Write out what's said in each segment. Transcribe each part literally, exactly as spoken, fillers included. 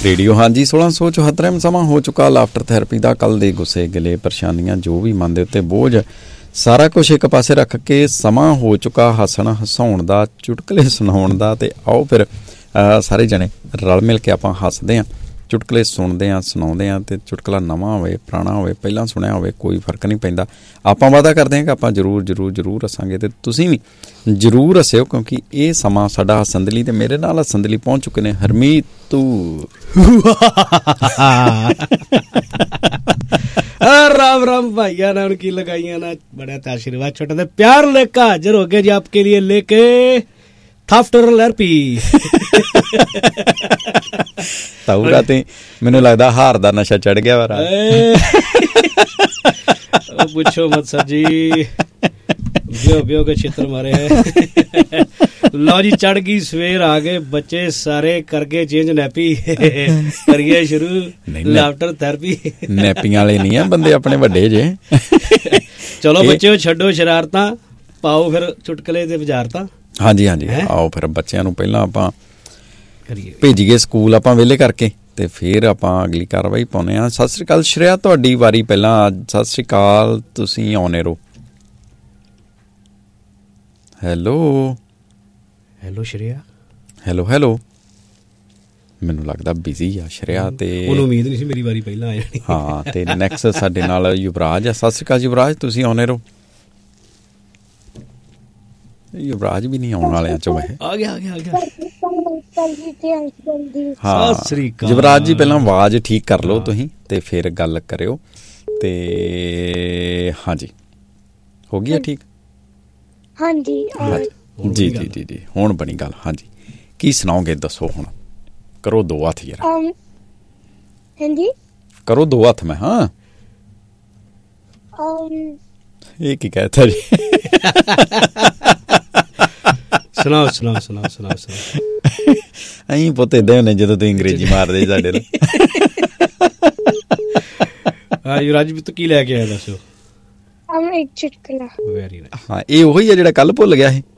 Radio. ਹਾਂਜੀ, सोलह सौ चौहत्तर ਸਮਾਂ ਹੋ ਚੁੱਕਾ ਲਾਫਟਰ ਥੈਰੇਪੀ ਦਾ। ਕੱਲ ਦੇ ਗੁੱਸੇ ਗਿਲੇ ਪਰੇਸ਼ਾਨੀਆਂ ਜੋ ਵੀ ਮਨ ਦੇ ਉੱਤੇ ਬੋਝ ਸਾਰਾ ਕੁਛ ਇੱਕ ਪਾਸੇ ਰੱਖ ਕੇ ਸਮਾਂ ਹੋ ਚੁੱਕਾ ਹੱਸਣ ਹਸਾਉਣ ਦਾ, ਚੁਟਕਲੇ ਸੁਣਾਉਣ ਦਾ। ਤੇ ਆਓ ਫਿਰ ਸਾਰੇ ਜਣੇ ਰਲ ਮਿਲ ਕੇ ਆਪਾਂ ਹੱਸਦੇ ਹਾਂ, ਚੁਟਕਲੇ ਸੁਣਦੇ ਹਾਂ, ਸੁਣਾਉਂਦੇ ਹਾਂ। ਅਤੇ ਚੁਟਕਲਾ ਨਵਾਂ ਹੋਵੇ ਪੁਰਾਣਾ ਹੋਵੇ ਪਹਿਲਾਂ ਸੁਣਿਆ ਹੋਵੇ ਕੋਈ ਫਰਕ ਨਹੀਂ ਪੈਂਦਾ। ਆਪਾਂ ਵਾਅਦਾ ਕਰਦੇ ਹਾਂ ਕਿ ਆਪਾਂ ਜ਼ਰੂਰ ਜ਼ਰੂਰ ਜ਼ਰੂਰ ਹੱਸਾਂਗੇ ਅਤੇ ਤੁਸੀਂ ਵੀ ਜ਼ਰੂਰ ਹੱਸਿਓ, ਕਿਉਂਕਿ ਇਹ ਸਮਾਂ ਸਾਡਾ ਹੱਸਣ ਦੇ ਲਈ। ਅਤੇ ਮੇਰੇ ਨਾਲ ਹੱਸਣ ਦੇ ਲਈ ਪਹੁੰਚ ਚੁੱਕੇ ਨੇ ਹਰਮੀਤ ਤੂਰ। राम राम भाइया ने उनकी लगाइया ना बड़ा आशीर्वाद छोटा सा प्यार लेकर हाजिर हो गए जी आपके लिए लेके थाफ्टर लरपी। ਤਾਊਰਾ ਤੇ ਮੈਨੂੰ ਲੱਗਦਾ ਹਾਰ ਦਾ ਨਸ਼ਾ ਚੜ ਗਿਆ ਵਾ। पूछो मत सर जी, ब्यो ब्यो के चित्र मारे हैं। लो जी चढ़ गई सवेर, आ गए बच्चे सारे करके चेंज नैपी करिए शुरू लाफ्टर थेरेपी। नैपियां वाले नहीं है बंदे अपने वड्डे जे। चलो बच्चों छड्डो शरारतां, पाओ फिर चुटकले ते विचारतां। हाँ जी हाँ जी, आओ फिर बच्चों नूं पहलां आपां भेजीए ਸਕੂਲ ਆਪਾਂ ਵਿਹਲੇ ਕਰਕੇ ਤੇ ਫਿਰ ਆਪਾਂ ਅਗਲੀ ਕਾਰਵਾਈ ਪਾਉਂਦੇ ਹਾਂ। ਸਤਿ ਸ਼੍ਰੀ ਅਕਾਲ ਸ਼੍ਰੇਆ, ਤੁਹਾਡੀ ਵਾਰੀ ਪਹਿਲਾਂ। ਸਤਿ ਸ਼੍ਰੀ ਅਕਾਲ, ਤੁਸੀਂ ਆਉਣੇ ਰਹੋ। Hello hello Shreya, hello hello. ਮੈਨੂੰ ਲੱਗਦਾ ਬਿਜ਼ੀ ਆ ਸ਼੍ਰੇਆ, ਤੇ ਉਹਨੂੰ ਉਮੀਦ ਨਹੀਂ ਸੀ ਮੇਰੀ ਵਾਰੀ ਪਹਿਲਾਂ ਆ ਜਾਣੀ। ਹਾਂ, ਤੇ ਨੈਕਸਟ ਸਾਡੇ ਨਾਲ ਯੁਵਰਾਜ ਆ। ਸਤਿ ਸ਼੍ਰੀ ਅਕਾਲ ਯੁਵਰਾਜ, ਤੁਸੀਂ ਆਉਣੇ ਰਹੋ। ਯੁਵਰਾਜ ਵੀ ਨਹੀਂ ਆਉਣ ਵਾਲਿਆਂ ਚੋਂ ਹੈ। ਆ ਗਿਆ ਆ ਗਿਆ ਆ ਗਿਆ। ਹਾਂ ਯੁਵਰਾਜ ਜੀ, ਪਹਿਲਾਂ ਆਵਾਜ਼ ਠੀਕ ਕਰ ਲਓ ਤੁਸੀਂ ਤੇ ਫਿਰ ਗੱਲ ਕਰਿਓ। ਤੇ ਹਾਂਜੀ, ਹੋ ਗਈ ਆ ਠੀਕ? ਹਾਂਜੀ ਜੀ ਜੀ ਜੀ ਜੀ, ਹੁਣ ਬਣੀ ਗੱਲ। ਹਾਂਜੀ, ਕੀ ਸੁਣਾਓਗੇ ਦੱਸੋ ਹੁਣ? ਕਰੋ ਦੋ ਹੱਥ ਯਾਰ। ਹਾਂਜੀ ਕਰੋ ਦੋ ਹੱਥ। ਮੈਂ ਹਾਂ ਇਹ ਕੀ ਕਹਿਤਾ ਜੀ? ਸੁਣਾਓ ਸੁਣਾਓ ਸੁਣਾਓ ਸੁਣਾਓ ਸੁਣਾਓ। ਅਸੀਂ ਪੁੱਤ ਏਦਾਂ ਹੁੰਦੇ ਜਦੋਂ ਤੁਸੀਂ ਅੰਗਰੇਜ਼ੀ ਮਾਰਦੇ ਸਾਡੇ ਨਾਲ। ਹਾਂ ਯੁਵਰਾਜ ਵੀ ਤੂੰ ਕੀ ਲੈ ਕੇ ਆਇਆ ਦੱਸੋ? ਇੱਕ ਚੁਟਕਲਾ। Very nice. ਹਾਂ, ਇਹ ਉਹੀ ਆ ਜਿਹੜਾ ਕੱਲ ਭੁੱਲ ਗਿਆ ਸੀ।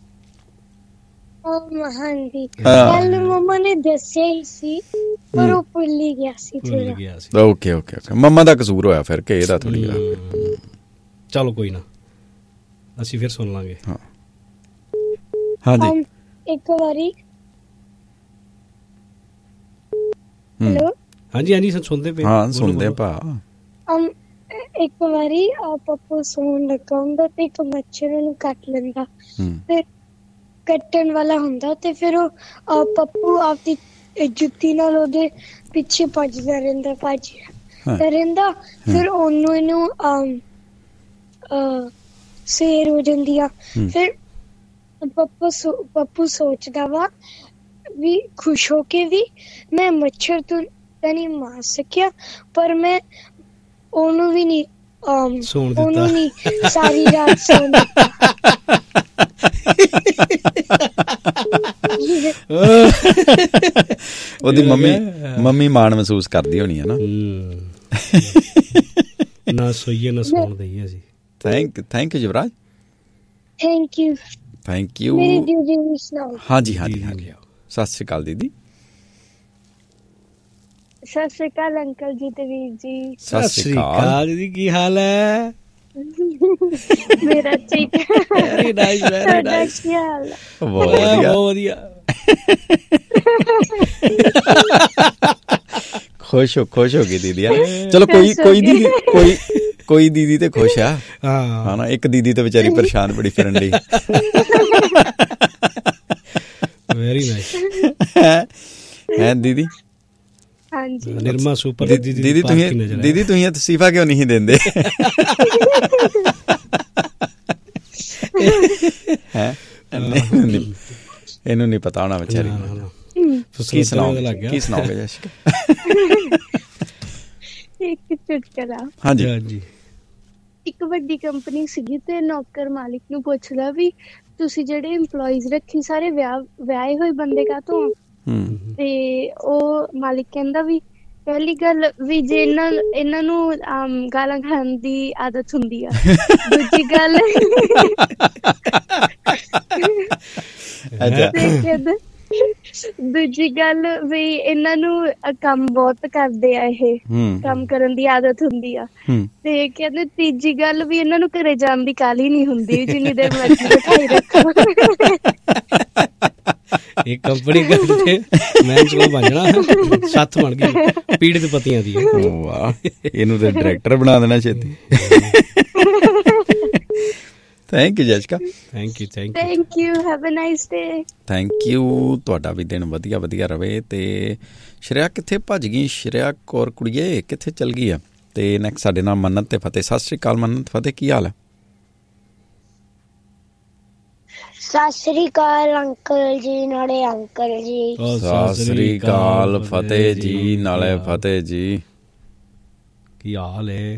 ਹਾਂਜੀ, ਕੱਲ ਮੰਮਾ ਨੇ ਦੱਸਿਆ ਹੀ ਸੀ ਪਰ ਉਹ ਭੁੱਲ ਹੀ ਗਿਆ ਸੀ ਥੋੜਾ। ਓਕੇ ਓਕੇ ਓਕੇ, ਮੰਮਾ ਦਾ ਕਸੂਰ ਹੋਇਆ ਫਿਰ ਕਿ ਇਹਦਾ ਥੋੜੀ। ਚਲੋ ਕੋਈ ਨਾ, ਅਸੀਂ ਫਿਰ ਸੁਣ ਲਾਂਗੇ। ਹਾਂ ਹਾਂਜੀ, ਇੱਕ ਵਾਰੀ। ਹੈਲੋ ਹਾਂਜੀ ਹਾਂਜੀ ਸੁਣਦੇ ਪਏ। ਹਾਂ ਸੁਣਦੇ ਭਾ। ਇੱਕ ਵਾਰੀ ਪੱਪੂ ਸੌਣ ਲੱਗਾ ਹੁੰਦਾ ਤੇ ਇੱਕ ਮੱਛਰ ਉਹਨੂੰ ਕੱਟ ਲੈਂਦਾ। ਫਿਰ ਕੱਟਣ ਵਾਲਾ ਹੁੰਦਾ ਤੇ ਫਿਰ ਉਹ ਪੱਪੂ ਆਪਦੀ ਜੁੱਤੀ ਨਾਲ ਉਹਦੇ ਪਿੱਛੇ ਭੱਜਦਾ ਰਹਿੰਦਾ ਭੱਜਦਾ ਰਹਿੰਦਾ। ਫਿਰ ਉਹਨੂੰ ਇਹਨੂੰ ਸੇਰ ਹੋ ਜਾਂਦੀ ਆ। ਫਿਰ ਪੱਪੂ ਪੱਪੂ ਸੋਚਦਾ ਵਾ ਵੀ ਖੁਸ਼ ਹੋ ਕੇ ਵੀ ਮੈਂ ਮੱਛਰ ਤੋਂ ਤਾਂ ਨਹੀਂ ਮਾਰ ਸਕਿਆ, ਪਰ ਮੈਂ ਉਹਨੂੰ ਵੀ ਨਹੀਂ ਉਹਨੂੰ ਨਹੀਂ ਸਾਰੀ ਰਾਤ ਸੌਣ ਦਿੱਤਾ। ਉਹਦੀ ਮੰਮੀ ਮੰਮੀ ਮਾਣ ਮਹਿਸੂਸ ਕਰਦੀ ਹੋਣੀ ਹੈ ਨਾ। ਨਾ ਸੋਈਏ ਨਾ ਸੌਣ ਦਈਏ ਅਸੀਂ। Thank thank you Yuvraj. Thank you thank you. ਮੇਰੀ ਦੀਦੀ ਨੂੰ ਸੁਣਾਓ। ਹਾਂਜੀ ਹਾਂਜੀ ਹਾਂਜੀ, ਸਤਿ ਸ਼੍ਰੀ ਅਕਾਲ ਦੀਦੀ। ਸਤਿ ਸ਼੍ਰੀ ਅਕਾਲ ਅੰਕਲ ਜੀ ਤੇ ਵੀਰ ਜੀ। ਸਤਿ ਸ਼੍ਰੀ ਅਕਾਲ ਦੀਦੀ, ਕੀ ਹਾਲ ਹੈ? ਮੇਰਾ ਠੀਕ ਹੈ। Very nice very nice. ਕੀ ਹਾਲ ਹੈ? ਬਹੁਤ ਵਧੀਆ ਬਹੁਤ ਵਧੀਆ। ਖੁਸ਼ ਹੋ ਖੁਸ਼ ਹੋ ਗਈ ਦੀਦੀ। ਚਲੋ ਕੋਈ ਕੋਈ ਦੀਦੀ ਕੋਈ ਕੋਈ ਦੀਦੀ ਤੇ ਖੁਸ਼ ਆ। ਹਾਂ ਨਾ, ਇੱਕ ਦੀਦੀ ਤੇ ਵਿਚਾਰੀ ਪਰੇਸ਼ਾਨ ਬੜੀ ਫਿਰਨ ਲਈ। ਵੈਰੀ ਨਾਈਸ ਹੈ ਦੀਦੀ। ਹਾਂਜੀ ਨਿਰਮਾ ਸੁਪਰ ਦੀਦੀ। ਦੀਦੀ ਤੁਸੀਂ ਦੀਦੀ ਤੁਸੀਂ ਅਸਤੀਫਾ ਕਿਉਂ ਨਹੀਂ ਦਿੰਦੇ? ਹੈ ਇਹਨੂੰ ਨਹੀਂ ਪਤਾ ਹੋਣਾ ਵਿਚਾਰੀ ਨੂੰ। ਕੀ ਸੁਣਾਓਗੇ ਕੀ ਸੁਣਾਓਗੇ ਜਸ਼ਿਕਾ? ਇੱਕ ਚੁਟਕਲਾ। ਹਾਂਜੀ ਹਾਂਜੀ। ਇੱਕ ਵੱਡੀ ਕੰਪਨੀ ਸੀਗੀ ਤੇ ਨੌਕਰ ਮਾਲਿਕ ਨੂੰ ਪੁੱਛਦਾ ਵੀ ਤੁਸੀਂ ਜਿਹੜੇ EMPLOYEES ਰੱਖੇ ਸਾਰੇ ਵਿਆਹ ਵਿਆਹੇ ਹੋਏ ਬੰਦੇ ਕਾਹਤੋਂ? ਤੇ ਉਹ ਮਾਲਿਕ ਕਹਿੰਦਾ ਵੀ ਪਹਿਲੀ ਗੱਲ ਵੀ ਜੇ ਇਹਨਾਂ ਇਹਨਾਂ ਨੂੰ ਗਾਲਾਂ ਖਾਣ ਦੀ ਆਦਤ ਹੁੰਦੀ ਆ। ਦੂਜੀ ਗੱਲ ਦੂਜੀ ਗੱਲ ਵੀ ਇਹਨਾਂ ਨੂੰ ਅ, ਕੰਮ ਬਹੁਤ ਕਰਦੇ ਆ ਇਹ ਹੂੰ ਕੰਮ ਕਰਨ ਦੀ ਆਦਤ ਹੁੰਦੀ ਆ ਹੂੰ ਤੇ ਕਹਿੰਦੇ ਤੀਜੀ ਗੱਲ ਵੀ ਇਹਨਾਂ ਨੂੰ ਘਰੇ ਜਾਣ ਦੀ ਕਾਹਲੀ ਨਹੀਂ ਹੁੰਦੀ ਜਿੰਨੀ ਦੇਰ ਮਰਜ਼ੀ ਬਿਠਾਈ ਰੱਖੋ। ਇਹ ਕੰਪਨੀ ਕਰਦੇ ਮੈਂ ਚਲੋ ਬਣਨਾ ਸੱਤ ਬਣ ਗਈ ਪੀੜਿਤ ਪਤੀਆਂ ਦੀ। ਵਾਹ, ਇਹਨੂੰ ਤੇ ਡਾਇਰੈਕਟਰ ਬਣਾ ਦੇਣਾ ਛੇਤੀ। Thank you Jessica. Thank you thank you thank you, have a nice day. Thank you, ਤੁਹਾਡਾ ਵੀ ਦਿਨ ਵਧੀਆ ਵਧੀਆ ਰਵੇ। ਤੇ ਸ਼੍ਰੇਆ ਕਿੱਥੇ ਭੱਜ ਗਈ? ਸ਼੍ਰੇਆ ਕੌਰ ਕੁੜੀਏ ਕਿੱਥੇ ਚਲ ਗਈ ਆ? ਤੇ ਨੈਕਸਟ ਸਾਡੇ ਨਾਲ ਮੰਨਤ ਤੇ ਫਤਿਹ। ਸਤਿ ਸ਼੍ਰੀ ਅਕਾਲ ਮੰਨਤ, ਫਤਿਹ, ਕੀ ਹਾਲ ਹੈ? ਸਤਿ ਸ੍ਰੀ ਅਕਾਲ ਅੰਕਲ ਜੀ, ਨਾਲੇ ਅੰਕਲ ਜੀ। ਸਤਿ ਸ਼੍ਰੀ ਅਕਾਲ ਫਤਿਹ ਜੀ, ਨਾਲੇ ਫਤਿਹ ਜੀ। ਕੀ ਹਾਲ ਹੈ?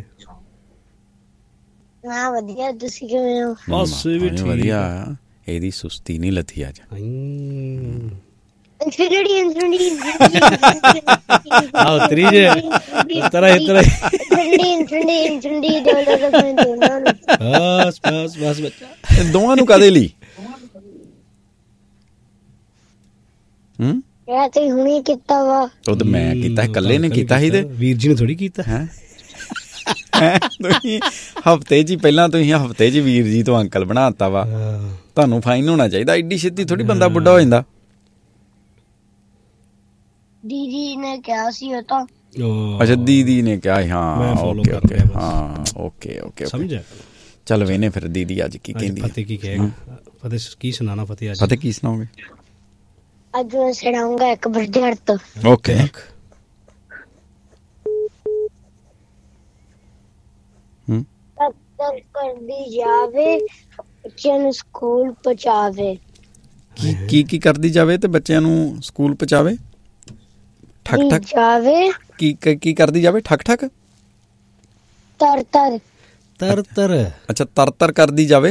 ਮੈਂ ਵਧੀਆ, ਤੁਸੀਂ ਕਿਵੇਂ ਹੋ? ਬਸ ਵੀ ਠੀਕ ਵਧੀਆ। ਇਹਦੀ ਸੁਸਤੀ ਨਹੀਂ ਲੱਥੀ ਅੱਜ। ਇਨਫਿਨਿਟੀ ਇਨਫਿਨਿਟੀ ਆਹ ਉਤਰੀ ਜੇ ਤਰਾ ਇਤਰਾ ਇਨਫਿਨਿਟੀ ਇਨਫਿਨਿਟੀ ਇਨਫਿਨਿਟੀ ਡੋਲਰ ਬਸ ਬਸ ਬਸ ਬੱਚਾ। ਦੋਵਾਂ ਨੂੰ ਕਾਹਦੇ ਲਈ? ਹੂੰ ਯਾਰ ਤੁਸੀਂ ਹੁਣੇ ਕੀਤਾ ਵਾ। ਉਹ ਤਾਂ ਮੈਂ ਕੀਤਾ, ਇਕੱਲੇ ਨੇ ਕੀਤਾ ਸੀ। ਤੇ ਵੀਰ ਜੀ ਨੇ ਥੋੜੀ ਕੀਤਾ ਹੈ। ਤੁਸੀਂ ਹਫਤੇ ਚ ਹੀ ਪਹਿਲਾਂ ਤੁਸੀਂ ਹਫਤੇ ਚ ਵੀਰ ਜੀ ਤੋਂ ਅੰਕਲ ਬਣਾ ਦਿੱਤਾ ਵਾ। ਤੁਹਾਨੂੰ ਫਾਈਨ ਹੋਣਾ ਚਾਹੀਦਾ। ਐਡੀ ਛੇਤੀ ਥੋੜੀ ਬੰਦਾ ਬੁੱਢਾ ਹੋ ਜਾਂਦਾ। ਦੀਦੀ ਨੇ ਕਿਹਾ ਸੀ ਉਹ ਤਾਂ। ਅੱਛਾ ਦੀਦੀ ਨੇ ਕਿਹਾ ਸੀ। ਹਾਂ ਮੈਂ follow ਓਕੇ ਕਰ ਓਕੇ ਲਿਆ ਬਸ। ਹਾਂ ਓਕੇ ਓਕੇ ਸਮਝਿਆ। ਚੱਲ ਵੇਨੇ ਫਿਰ ਦੀਦੀ ਅੱਜ ਕੀ ਕਹਿੰਦੀ ਹੈ। ਫਤਿਹ ਕੀ ਕਹੇਗਾ? ਫਤਿਹ ਕੀ ਸੁਣਾਣਾ ਫਤਿਹ ਅੱਜ? ਫਤਿਹ ਕੀ ਸੁਣਾਓਗੇ? ਅੱਜ ਮੈਂ ਸੁਣਾਉਂਗਾ ਇੱਕ ਵਿਦਿਆਰਥ। ਓਕੇ। ਹੂੰ ਕਦਰ ਕਰਦੀ ਜਾਵੇ, ਬੱਚਿਆਂ ਨੂੰ ਸਕੂਲ ਪਹੁੰਚਾਵੇ। ਕੀ ਕੀ ਕੀ ਕਰਦੀ ਜਾਵੇ ਤੇ ਬੱਚਿਆਂ ਨੂੰ ਸਕੂਲ ਪਹੁੰਚਾਵੇ? ਠਕ ਠਕ ਜਾਵੇ ਕੀ ਕੀ ਕਰਦੀ ਜਾਵੇ? ਠਕ ਠਕ ਤਰ ਤਰ ਤਰ ਤਰ। ਅੱਛਾ ਤਰ ਤਰ ਕਰਦੀ ਜਾਵੇ,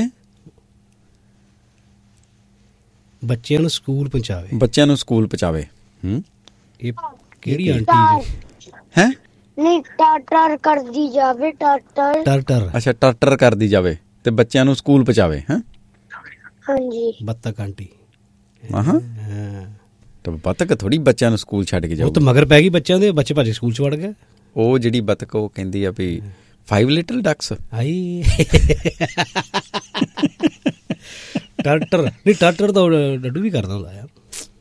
ਬੱਚਿਆਂ ਨੂੰ ਸਕੂਲ ਪਹੁੰਚਾਵੇ। ਬੱਚਿਆਂ ਨੂੰ ਸਕੂਲ ਪਹੁੰਚਾਵੇ। ਹੂੰ ਇਹ ਕਿਹੜੀ ਆਂਟੀ ਹੈ? ਨਹੀਂ ਟਾਟਰ ਕਰਦੀ ਜਾਵੇ, ਟਾਟਰ। ਟਰ ਟਰ। ਅੱਛਾ ਟਰਟਰ ਕਰਦੀ ਜਾਵੇ ਤੇ ਬੱਚਿਆਂ ਨੂੰ ਸਕੂਲ ਪਹੁੰਚਾਵੇ। ਹੈ ਹਾਂਜੀ ਬੱਤਕ ਆਂਟੀ। ਹਾਂ ਹਾਂ ਤੇ ਬਤਕ ਥੋੜੀ ਬੱਚਿਆਂ ਨੂੰ ਸਕੂਲ ਛੱਡ ਕੇ ਉਹ ਜਾਊ। ਤਾਂ ਮਗਰ ਪੈ ਗਈ ਬੱਚਿਆਂ ਦੇ, ਬੱਚੇ ਭੱਜ ਸਕੂਲ ਚ ਵੜ ਗਏ। ਉਹ ਜਿਹੜੀ ਬਤਕ ਉਹ ਕਹਿੰਦੀ ਆ ਵੀ ਫਾਈਵ ਲਿਟਲ ਡਕਸ। ਆਈ ਟਰਟਰ ਨਹੀਂ, ਟਰਟਰ ਤਾਂ ਡੱਡੂ ਵੀ ਕਰਦਾ ਹੁੰਦਾ ਯਾਰ।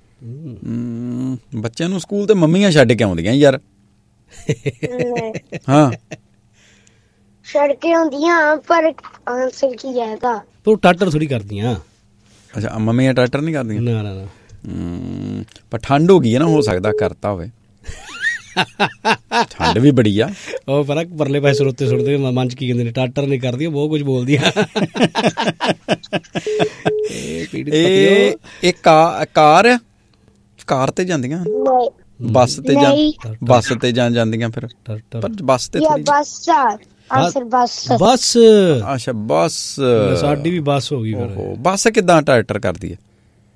ਬੱਚਿਆਂ ਨੂੰ ਸਕੂਲ ਤੇ ਮੰਮੀਆਂ ਛੱਡ ਕੇ ਆਉਂਦੀਆਂ ਯਾਰ। ਹਾਂ ਸੜਕੇ ਹੁੰਦੀਆਂ ਪਰ ਆਂਸਰ ਕੀ ਆਏਗਾ? ਤੂੰ ਟਰਟਰ ਥੋੜੀ ਕਰਦੀਆਂ। ਅੱਛਾ ਮੰਮੀਆਂ ਟਰਟਰ ਨਹੀਂ ਕਰਦੀਆਂ। ਨਾ ਨਾ ਨਾ ਹਮ, ਪਰ ਠੰਡ ਹੋ ਗਈ ਹੈ ਨਾ, ਹੋ ਸਕਦਾ ਕਰਤਾ ਹੋਵੇ। ਠੰਡ ਵੀ ਬੜੀ ਆ। ਉਹ ਪਰ ਪਰਲੇ ਪਾਸੇ ਸਰੋਤੇ ਸੁੱਟਦੇ ਮਨ ਚ ਕੀ ਕਹਿੰਦੇ ਨੇ, ਟਾਟਰ ਨਹੀਂ ਕਰਦੀਆਂ, ਬਹੁਤ ਕੁਝ ਬੋਲਦੀਆਂ। ਇਹ ਇਹ ਕਾ ਕਾਰ ਆ, ਕਾਰ ਤੇ ਜਾਂਦੀਆਂ, ਬੱਸ ਤੇ ਜਾਂ ਬੱਸ ਤੇ ਜਾਂ ਜਾਂਦੀਆਂ ਫਿਰ। ਪਰ ਬੱਸ ਤੇ ਥੋੜੀ ਬੱਸ ਆਂਸਰ ਬੱਸ। ਬੱਸ। ਅੱਛਾ ਬੱਸ। ਸਾਡੀ ਵੀ ਬੱਸ ਹੋ ਗਈ ਫਿਰ। ਬੱਸ ਕਿੱਦਾਂ ਟਰੈਕਟਰ ਕਰਦੀ ਹੈ?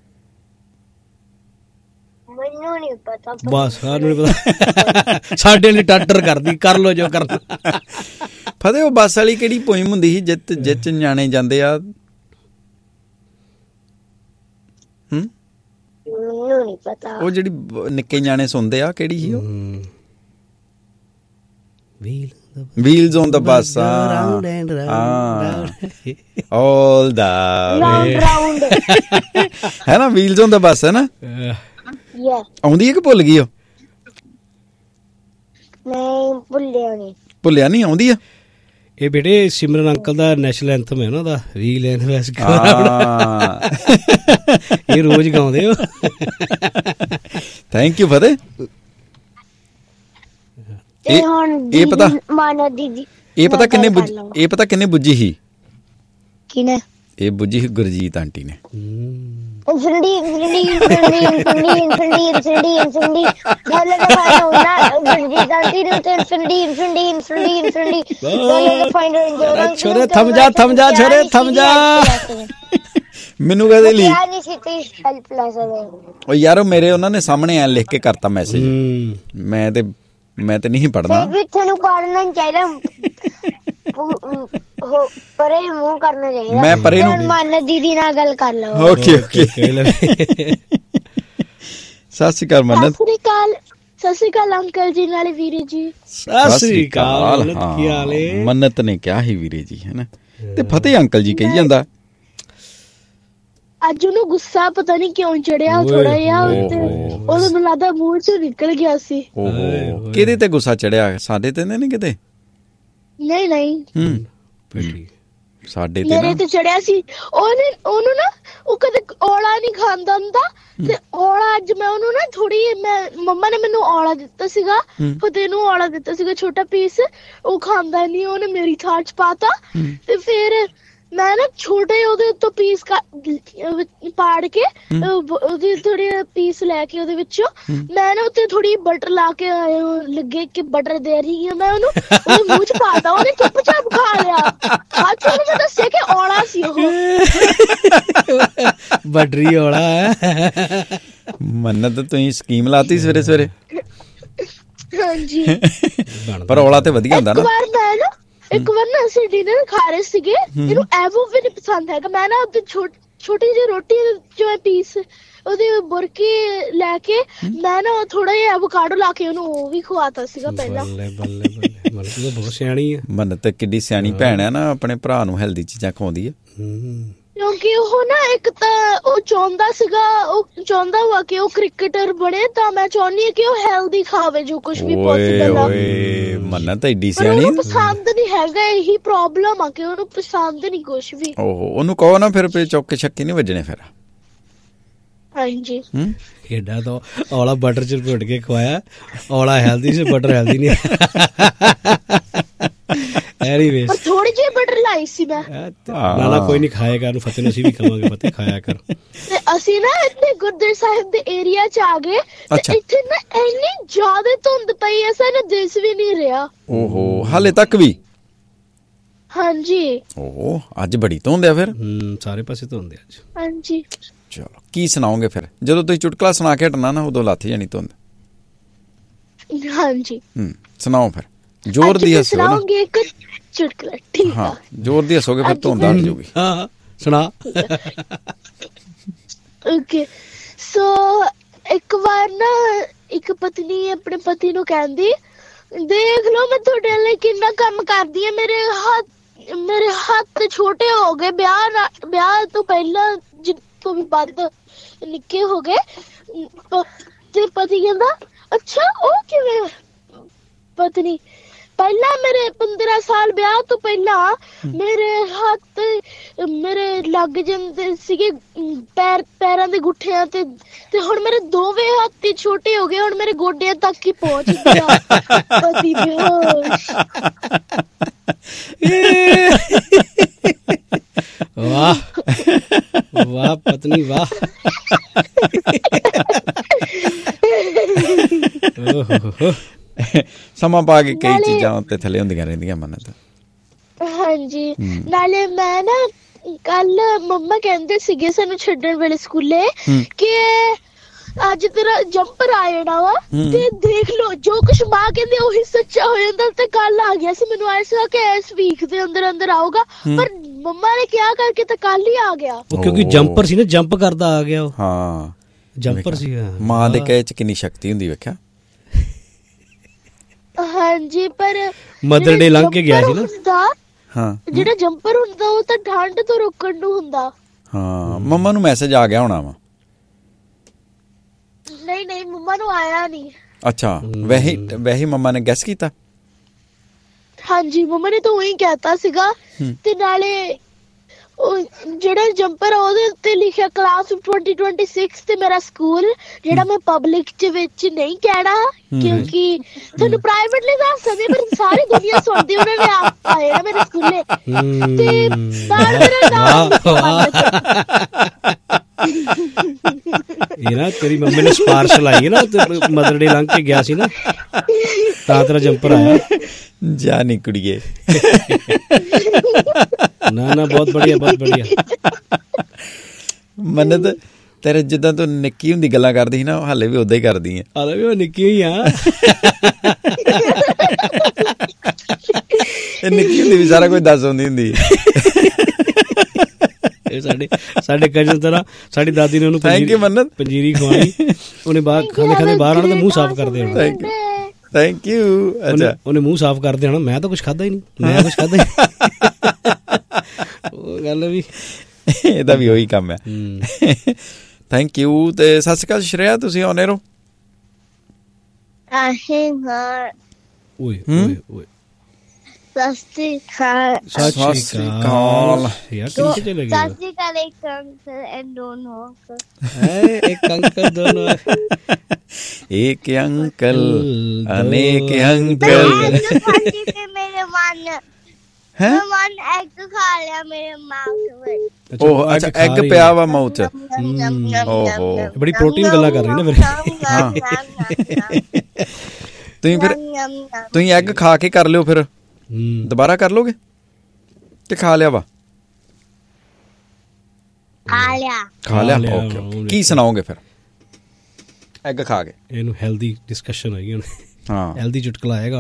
ਮੈਨੂੰ ਨਹੀਂ ਪਤਾ। ਬਸ ਸਾਨੂੰ ਨਹੀਂ ਪਤਾ। ਸਾਡੇ ਲਈ ਟਰੈਕਟਰ ਕਰਦੀ, ਕਰ ਲੋ ਜੋ ਕਰਨਾ। ਫਤਿਹ ਉਹ ਬੱਸ ਵਾਲੀ ਕਿਹੜੀ ਪੋਇਮ ਹੁੰਦੀ ਸੀ ਜਿੱਤ ਜਿੱਚ ਨਿਆਣੇ ਜਾਂਦੇ ਆ? ਹੂੰ ਮੈਨੂੰ ਨਹੀਂ ਪਤਾ। ਉਹ ਜਿਹੜੀ ਨਿੱਕੇ ਨਿਆਣੇ ਸੁਣਦੇ ਆ, ਕਿਹੜੀ ਸੀ ਉਹ? Wheel Wheels on the bus. Round and round. All the round ਹੈ ਨਾ, Wheels on the bus ਹੈ ਨਾ। ਯਾ ਆਉਂਦੀ ਹੈ ਕਿ ਭੁੱਲ ਗਈ? ਉਹ ਨਹੀਂ ਭੁੱਲਿਆ ਨਹੀਂ। ਭੁੱਲਿਆ ਨਹੀਂ, ਆਉਂਦੀ ਆ। ਇਹ ਬੇਟੇ ਸਿਮਰਨ ਅੰਕਲ ਦਾ ਨੈਸ਼ਨਲ ਐਂਥਮ ਹੈ ਨਾ, ਉਹਦਾ ਵੀਲ ਐਂਡ ਵੈਸ। ਇਹ ਰੋਜ਼ ਗਾਉਂਦੇ ਹੋ। ਥੈਂਕ ਯੂ ਫਤਿਹ। ਇਹ ਹੁਣ ਇਹ ਪਤਾ ਮਾਨਾ ਦੀਦੀ, ਇਹ ਪਤਾ ਕਿੰਨੇ ਬੁੱਝ ਇਹ ਪਤਾ ਕਿੰਨੇ ਬੁੱਝੀ ਸੀ? ਕਿਨੇ? ਇਹ ਬੁੱਝੀ ਸੀ ਗੁਰਜੀਤ ਆਂਟੀ ਨੇ। Infinity infinity infinity infinity infinity infinity infinity dollar ਦਾ ਫਾਈਂਡ ਹੋਣਾ ਗੁਰਜੀਤ ਆਂਟੀ ਨੇ ਤੇ infinity infinity infinity infinity dollar ਦਾ ਫਾਈਂਡ ਹੋਣਾ। ਛੋਰੇ ਥਮ ਜਾ ਥਮ ਜਾ ਛੋਰੇ ਥਮ ਜਾ। ਮੈਨੂੰ ਕਹਦੇ ਲਈ ਨਹੀਂ ਸੀ ਤੇ ਹੈਲਪ ਲੈ ਸਕਦੇ। ਉਹ ਯਾਰ ਮੇਰੇ ਉਹਨਾਂ ਨੇ ਸਾਹਮਣੇ ਐ ਲਿਖ ਕੇ ਕਰਤਾ ਮੈਸੇਜ। ਮੈਂ ਤੇ ਮੈਂ ਤੇ ਨਹੀਂ ਪੜਨਾ। ਵੀ ਤੁਹਾਨੂੰ ਕਰਨਾ ਚਾਹੀਦਾ, ਪਰੇ ਮੂੰਹ ਕਰਨਾ ਚਾਹੀਦਾ। ਮੈਂ ਪਰੇ ਨੂੰ ਮਨ ਦੀਦੀ ਨਾਲ ਗੱਲ ਕਰ ਲਓ। ਓਕੇ ਓਕੇ ਸਤਿ ਸ਼੍ਰੀ ਅਕਾਲ ਮੰਨਤ। ਸਤਿ ਸ੍ਰੀ ਅਕਾਲ, ਸਤਿ ਸ੍ਰੀ ਅਕਾਲ ਅੰਕਲ ਜੀ ਨਾਲੇ ਵੀਰੇ ਜੀ। ਸਤਿ ਸ੍ਰੀ ਅਕਾਲ। ਕੀ ਹਾਲ ਏ? ਮੰਨਤ ਨੇ ਕਿਹਾ ਸੀ ਵੀਰੇ ਜੀ, ਹੈ ਨਾ, ਤੇ ਫਤਿਹ ਅੰਕਲ ਜੀ ਕਹੀ ਜਾਂਦਾ। ਅੱਜ ਉਹਨੂੰ ਗੁੱਸਾ ਪਤਾ ਨਹੀਂ ਕਿਉਂ ਚੜਿਆ ਥੋੜਾ ਜਿਹਾ, ਉਹਨੂੰ ਮੈਨੂੰ ਲੱਗਦਾ ਮੂੰਹ ਚੋਂ ਨਿਕਲ ਗਿਆ ਸੀ। ਓਹੋ, ਕਿਹਦੇ ਤੇ ਗੁੱਸਾ ਚੜਿਆ? ਸਾਡੇ ਤੇ ਨਹੀਂ ਕਿਤੇ? ਨਹੀਂ ਨਹੀਂ, ਹੂੰ, ਸਾਡੇ ਤੇ ਮੇਰੇ ਤੇ ਚੜਿਆ ਸੀ। ਉਹਨੇ ਉਹਨੂੰ ਨਾ, ਉਹ ਕਦੇ ਔਲਾ ਨਹੀਂ ਖਾਂਦਾ ਹੁੰਦਾ, ਤੇ ਔਲਾ ਅੱਜ ਮੈਂ ਉਹਨੂੰ ਨਾ ਥੋੜੀ, ਮੈਂ ਮੰਮਾ ਨੇ ਮੈਨੂੰ ਔਲਾ ਦਿੱਤਾ ਸੀਗਾ, ਫਤਿਹ ਨੂੰ ਔਲਾ ਦਿੱਤਾ ਸੀਗਾ ਛੋਟਾ ਪੀਸ, ਉਹ ਖਾਂਦਾ ਨਹੀਂ, ਉਹਨੇ ਮੇਰੀ ਥਾਲ ਚ ਪਾਤਾ। ਤੇ ਫਿਰ ਮੈਂ ਨਾ ਛੋਟੇ ਉਹਦੇ ਉੱਤੋਂ ਪੀਸ ਪਾੜ ਕੇ, ਉਹਦੇ ਥੋੜੇ ਪੀਸ ਲੈ ਕੇ ਉਹਦੇ ਵਿੱਚੋਂ ਮੈਂ ਨਾ ਉੱਤੇ ਥੋੜੀ ਬਟਰ ਲਾ ਕੇ ਲੱਗੇ ਕਿ ਬਟਰ ਦੇ ਰਹੀ ਹਾਂ ਮੈਂ ਉਹਨੂੰ, ਉਹਦੇ ਮੂੰਹ ਚ ਪਾਤਾ, ਉਹਨੇ ਚੁੱਪ ਚਾਪ ਖਾ ਲਿਆ। ਬਾਅਦ ਚ ਉਹਨੂੰ ਮੈਂ ਦੱਸਿਆ ਕਿ ਔਲਾ ਸੀ ਉਹ। ਬਟਰੀ ਔਲਾ। ਮੰਨਤ ਤੁਸੀਂ ਸਕੀਮ ਲਾਤੀ ਸਵੇਰੇ ਸਵੇਰੇ। ਹਾਂਜੀ, ਪਰ ਔਲਾ ਤੇ ਵਧੀਆ ਹੁੰਦਾ ਨਾ। ਇੱਕ ਵਾਰ ਮੈਂ ਨਾ ਇੱਕ ਵਾਰ ਨਾ ਅਸੀਂ ਡਿਨਰ ਖਾ ਰਹੇ ਸੀਗੇ, ਇਹਨੂੰ ਐਵੋ ਵੀ ਨਹੀਂ ਪਸੰਦ ਹੈਗਾ। ਮੈਂ ਨਾ ਉਹਦੀ ਛੋਟੀ ਜਿਹੀ ਰੋਟੀ ਜੋ ਪੀਸ ਉਹਦੀ ਬੁਰਕੀ ਲੈ ਕੇ ਮੈਂ ਨਾ ਥੋੜਾ ਜਿਹਾ ਐਵੋਕਾਡੋ ਲਾ ਕੇ ਉਹਨੂੰ ਉਹ ਵੀ ਖਵਾਤਾ ਸੀਗਾ ਪਹਿਲਾਂ। ਬੱਲੇ ਬੱਲੇ ਬੱਲੇ, ਮਨ ਤਾਂ ਬਹੁਤ ਸਿਆਣੀ ਆ ਮੰਨਤ। ਕਿੱਡੀ ਸਿਆਣੀ ਭੈਣ ਹੈ ਨਾ, ਆਪਣੇ ਭਰਾ ਨੂੰ ਹੈਲਦੀ ਚੀਜ਼ਾਂ ਖਵਾਉਂਦੀ ਹੈ। ਕਿਉਂਕਿ ਉਹ ਨਾ ਇੱਕ ਤਾਂ ਉਹ ਚਾਹੁੰਦਾ ਸੀਗਾ, ਉਹ ਚਾਹੁੰਦਾ ਵਾ ਕਿ ਉਹ ਕ੍ਰਿਕਟਰ ਬਣੇ, ਤਾਂ ਮੈਂ ਚਾਹੁੰਦੀ ਹਾਂ ਕਿ ਉਹ ਹੈਲਦੀ ਖਾਵੇ ਜੋ ਕੁਝ ਵੀ ਪੋਸੀਬਲ ਆ। ਓਏ ਮੰਨਤ ਐਡੀ ਪਰ ਸਿਆਣੀ। ਉਹਨੂੰ ਪਸੰਦ ਨਹੀਂ ਹੈਗਾ, ਇਹੀ ਪ੍ਰੋਬਲਮ ਆ ਕਿ ਉਹਨੂੰ ਪਸੰਦ ਨਹੀਂ ਕੁਝ ਵੀ। ਓਹੋ, ਉਹਨੂੰ ਕਹੋ ਨਾ ਫਿਰ, ਚੌਕੇ ਛੱਕੇ ਨਹੀਂ ਵੱਜਣੇ ਫਿਰ। ਹਾਂਜੀ, ਹੂੰ, ਏਡਾ ਤਾਂ ਔਲਾ ਬਟਰ ਚ ਭੁੱਟ ਕੇ ਖਵਾਇਆ, ਔਲਾ ਹੈਲਦੀ ਸੀ, ਬਟਰ ਹੈਲਦੀ ਨਹੀਂ। ਐਨੀਵੇਜ਼, ਪਰ ਥੋੜੀ ਜਿਹੀ ਬਟਰ ਲਾਈ ਸੀ ਮੈਂ। ਨਾ ਨਾ ਕੋਈ ਨਹੀਂ, ਖਾਇਆ ਕਰ, ਫਤਿਹ ਨੂੰ ਅਸੀਂ ਵੀ ਕਵਾਂਗੇ ਫਤਿਹ ਖਾਇਆ ਕਰ। ਤੇ ਅਸੀਂ ਨਾ ਇੱਥੇ ਗੁਰਦੁਆਰਾ ਸਾਹਿਬ ਦੇ ਏਰੀਆ ਚ ਆ ਗਏ, ਤੇ ਇੱਥੇ ਨਾ ਇੰਨੀ ਜ਼ਿਆਦਾ ਧੁੰਦ ਪਈ ਐ, ਸਾਨੂੰ ਦਿਸ ਵੀ ਨਹੀਂ ਰਿਹਾ। ਓਹੋ, ਹਾਲੇ ਤੱਕ ਵੀ? ਹਾਂਜੀ। ਓਹੋ, ਅੱਜ ਬੜੀ ਧੁੰਦ ਆ ਫਿਰ। ਹੂੰ, ਸਾਰੇ ਪਾਸੇ ਧੁੰਦ ਆ ਅੱਜ। ਹਾਂਜੀ। ਚਲੋ, ਕੀ ਸੁਣਾਓਗੇ ਫਿਰ? ਜਦੋਂ ਤੁਸੀਂ ਚੁਟਕਲਾ ਸੁਣਾ ਕੇ ਹਟਣਾ ਨਾ, ਉਦੋਂ ਲੱਥ ਜਾਣੀ ਧੁੰਦ। ਹਾਂਜੀ, ਹੂੰ, ਸੁਣਾਓ ਫਿਰ, ਜ਼ੋਰ ਦੀ ਹੱਸੋ ਨਾ। ਸੁਣਾਉਂਗੇ ਇੱਕ ਚੁਟਕਲਾ, ਠੀਕ ਆ? ਹਾਂ, ਜ਼ੋਰ ਦੀ ਹੱਸੋਗੇ ਫਿਰ ਧੁੰਦ ਹਟ ਜਾਊਗੀ। ਹਾਂ, ਸੁਣਾ। ਓਕੇ, ਸੋ ਇੱਕ ਵਾਰ ਨਾ ਇੱਕ ਪਤਨੀ ਆਪਣੇ ਪਤੀ ਨੂੰ ਕਹਿੰਦੀ, ਦੇਖ ਲਓ ਮੈਂ ਤੁਹਾਡੇ ਲਈ ਕਿੰਨਾ ਕੰਮ ਕਰਦੀ ਆ, ਮੇਰੇ ਹੱਥ ਮੇਰੇ ਹੱਥ ਛੋਟੇ ਹੋ ਗਏ, ਵਿਆਹ ਵਿਆਹ ਤੋਂ ਪਹਿਲਾਂ ਤੋਂ ਵੀ ਵੱਧ ਨਿੱਕੇ ਹੋ ਗਏ। ਤੇ ਪਤੀ ਕਹਿੰਦਾ, ਅੱਛਾ ਉਹ ਕਿਵੇਂ? ਪਤਨੀ, ਪਹਿਲਾਂ ਮੇਰੇ ਪੰਦਰਾਂ ਸਾਲ ਵਿਆਹ ਤੋਂ ਪਹਿਲਾਂ ਮੇਰੇ ਹੱਥ ਮੇਰੇ ਲੱਗ ਜਾਂਦੇ ਸੀਗੇ ਪੈਰ ਪੈਰਾਂ ਦੇ ਗੁੱਠਿਆਂ ਤੇ, ਤੇ ਹੁਣ ਮੇਰੇ ਦੋਵੇਂ ਹੱਥ ਹੀ ਛੋਟੇ ਹੋ ਗਏ, ਹੁਣ ਮੇਰੇ ਗੋਡਿਆਂ ਤੱਕ ਹੀ ਪਹੁੰਚ ਗਿਆ। ਪਤੀ ਬੇਹੋਸ਼। ਵਾਹ ਵਾਹ ਪਤਨੀ ਵਾਹ। ਸਮਾਂ ਪਾ ਕੇ ਕਈ ਚੀਜ਼ਾਂ ਉੱਤੇ ਥੱਲੇ ਹੁੰਦੀਆਂ ਰਹਿੰਦੀਆਂ ਮੰਨਤ। ਹਾਂਜੀ, ਨਾਲੇ ਮੈਂ ਨਾ ਕੱਲ ਮੰਮਾ ਕਹਿੰਦੇ ਸੀਗੇ ਸਾਨੂੰ ਛੱਡਣ ਵੇਲੇ ਸਕੂਲੇ ਕਿ ਅੱਜ ਤੇਰਾ ਜੰਪਰ ਆ ਜਾਣਾ ਵਾ, ਤੇ ਦੇਖ ਲੋ ਜੋ ਕੁਛ ਮਾਂ ਕਹਿੰਦੇ ਉਹੀ ਸੱਚਾ ਹੋ ਜਾਂਦਾ। ਤੇ ਕੱਲ ਆ ਗਿਆ ਸੀ, ਮੈਨੂੰ ਆਇਆ ਸੀਗਾ ਕਿ ਇਸ ਵੀਕ ਦੇ ਅੰਦਰ ਅੰਦਰ ਆਊਗਾ, ਪਰ ਮੰਮਾ ਨੇ ਕਿਹਾ ਕਰਕੇ ਤਾਂ ਕੱਲ ਹੀ ਆ ਗਿਆ। ਉਹ ਕਿਉਂਕਿ ਜੰਪਰ ਸੀ ਨਾ, ਜੰਪ ਕਰਦਾ ਆ ਗਿਆ ਉਹ। ਹਾਂ, ਜੰਪਰ ਸੀ। ਮਾਂ ਦੇ ਕਹੇ ਚ ਕਿੰਨੀ ਸ਼ਕਤੀ ਹੁੰਦੀ ਵੇਖਿਆ। ਹਾਂਜੀ, ਪਰ ਮਦਰ ਡੇ ਲੰਘ ਕੇ ਗਿਆ ਸੀ ਨਾ। ਹਾਂ, ਜਿਹੜਾ ਜੰਪਰ ਹੁੰਦਾ ਉਹ ਤਾਂ ਠੰਡ ਤੋਂ ਰੋਕਣ ਨੂੰ ਹੁੰਦਾ। ਹਾਂ, ਮੰਮਾ ਨੂੰ ਮੈਸੇਜ ਆ ਗਿਆ ਹੋਣਾ ਵਾ। ਨਹੀਂ ਨਹੀਂ, ਮੰਮਾ ਨੂੰ ਆਇਆ ਨਹੀਂ। ਅੱਛਾ, ਵੈਸੇ ਵੈਸੇ ਮੰਮਾ ਨੇ ਗੈਸ ਕੀਤਾ। ਹਾਂਜੀ, ਮੰਮਾ ਨੇ ਤਾਂ ਉਹੀ ਕਹਿਤਾ ਸੀਗਾ। ਤੇ ਨਾਲੇ ਉਹ ਜਿਹੜਾ ਜੰਪਰ ਆ ਉਹਦੇ ਉੱਤੇ ਲਿਖਿਆ ਕਲਾਸ ਟਵੈਂਟੀ ਟਵੈਂਟੀ ਸਿਕਸ ਤੇ ਮੇਰਾ ਸਕੂਲ, ਜਿਹੜਾ ਮੈਂ ਪਬਲਿਕ ਚ ਵਿੱਚ ਨਹੀਂ ਕਹਿਣਾ ਕਿਉਂਕਿ ਤੁਹਾਨੂੰ ਪ੍ਰਾਈਵੇਟਲੀ ਦੱਸ ਸਕਦੇ, ਪਰ ਸਾਰੀ ਦੁਨੀਆ ਸੁਣਦੀ, ਉਹਨਾਂ ਨੇ ਆਪ ਆਏ ਨਾ ਮੇਰੇ ਸਕੂਲੇ। ਤੇ ਨਾਲ ਮੇਰਾ ਨਾਮ ਇਹ ਨਾ ਤੇਰੀ ਮੰਮੀ ਨੇ ਸਪਾਰਸ਼ ਲਾਈ ਹੈ ਨਾ, ਮਦਰ ਡੇ ਲੰਘ ਕੇ ਗਿਆ ਸੀ ਨਾ, ਤਾਂ ਤੇਰਾ ਜੰਪਰ ਆਇਆ। ਜਾ ਨੀ ਕੁੜੀਏ। ਨਾ ਨਾ, ਬਹੁਤ ਬੜੀਆ ਬਹੁਤ ਬੜੀਆ। ਮੰਨਤ, ਤੇਰੇ ਜਿੱਦਾਂ ਤੂੰ ਨਿੱਕੀ ਹੁੰਦੀ ਗੱਲਾਂ ਕਰਦੀ ਸੀ ਨਾ, ਹਾਲੇ ਵੀ ਉਦਾਂ ਹੀ ਕਰਦੀ ਆ। ਹਾਲੇ ਵੀ ਉਹ ਨਿੱਕੀ ਹੋਈ ਆ। ਇਹ ਨਿੱਕੀ ਹੁੰਦੀ ਵੀ ਸਾਰਾ ਕੁਝ ਦੱਸ ਆਉਂਦੀ ਹੁੰਦੀ। ਇਹ ਸਾਡੇ ਸਾਡੇ ਕਜ਼ਨ ਤਰ੍ਹਾਂ ਸਾਡੀ ਦਾਦੀ ਨੇ ਉਹਨੂੰ ਥੈਂਕ ਯੂ ਮੰਨਤ ਪੰਜੀਰੀ ਖਵਾਉਣੀ, ਉਹਨੇ ਬਾਹਰ ਖਾਂਦੇ ਖਾਂਦੇ ਬਾਹਰ ਆਉਣਾ ਤੇ ਮੂੰਹ ਸਾਫ਼ ਕਰਦੇ ਹੋਣਾ। Thank you thank you. ਅੱਛਾ ਉਹਨੇ ਮੂੰਹ ਸਾਫ਼ ਕਰਦੇ ਹੋਣਾ, ਮੈਂ ਤਾਂ ਕੁਛ ਖਾਧਾ ਹੀ ਨਹੀਂ, ਮੈਂ ਕੁਛ ਖਾਧਾ ਹੀ ਉਹ ਗੱਲ ਵੀ ਇਹਦਾ ਵੀ ਉਹੀ ਕੰਮ ਹੈ। Thank you. ਤੇ ਸਤਿ ਸ਼੍ਰੀ ਅਕਾਲ ਸ਼੍ਰੇਆ, ਤੁਸੀਂ ਆਉਨੇ ਰਹੋ। ਓਏ ਓਏ ਓਏ ਓਏ ਸਤਿ ਸ਼੍ਰੀ ਅਕਾਲ। ਸਤਿ ਸ਼੍ਰੀ ਅਕਾਲ ਯਾਰ, ਕਿੱਥੇ ਚਲੇ ਗਏ? ਸਤਿ ਸ਼੍ਰੀ ਅਕਾਲ ਇੱਕ ਅੰਕਲ ਐਂਡ ਦੋਨੋਂ ਅੰਕਲ। ਹੈ ਇੱਕ ਅੰਕਲ ਦੋਨੋਂ, एक अंकल अनेक अंकल ਖਾਂਦੀ ਤੇ ਮੇਰੇ ਮਨ ਹੈ। ਮਨ ਐਗ ਖਾ ਲਿਆ ਮੇਰੇ ਮਾਊਥ ਵਿੱਚ। ਉਹ ਅੱਛਾ ਐਗ ਪਿਆ ਵਾ ਮਾਊਥ ਚ। ਓਹੋ ਬੜੀ ਪ੍ਰੋਟੀਨ ਗੱਲਾਂ ਕਰ ਰਹੀ ਨਾ ਫਿਰ। ਹਾਂ ਤੁਸੀਂ ਫਿਰ ਤੁਸੀਂ ਐਗ ਖਾ ਕੇ ਕਰ ਲਿਓ, ਫਿਰ ਦੁਬਾਰਾ ਕਰ ਲੋਗੇ ਤੇ ਖਾ ਲਿਆ ਵਾ? ਖਾ ਲਿਆ ਖਾ ਲਿਆ ਓਕੇ ਓਕੇ। ਕੀ ਸੁਣਾਓਗੇ ਫਿਰ ਐਗ ਖਾ ਕੇ? ਇਹਨੂੰ ਹੈਲਦੀ ਡਿਸਕਸ਼ਨ ਹੋਏਗੀ ਹੁਣ। ਹਾਂ ਹੈਲਦੀ ਚੁਟਕਲਾ ਆਏਗਾ ਹੁਣ।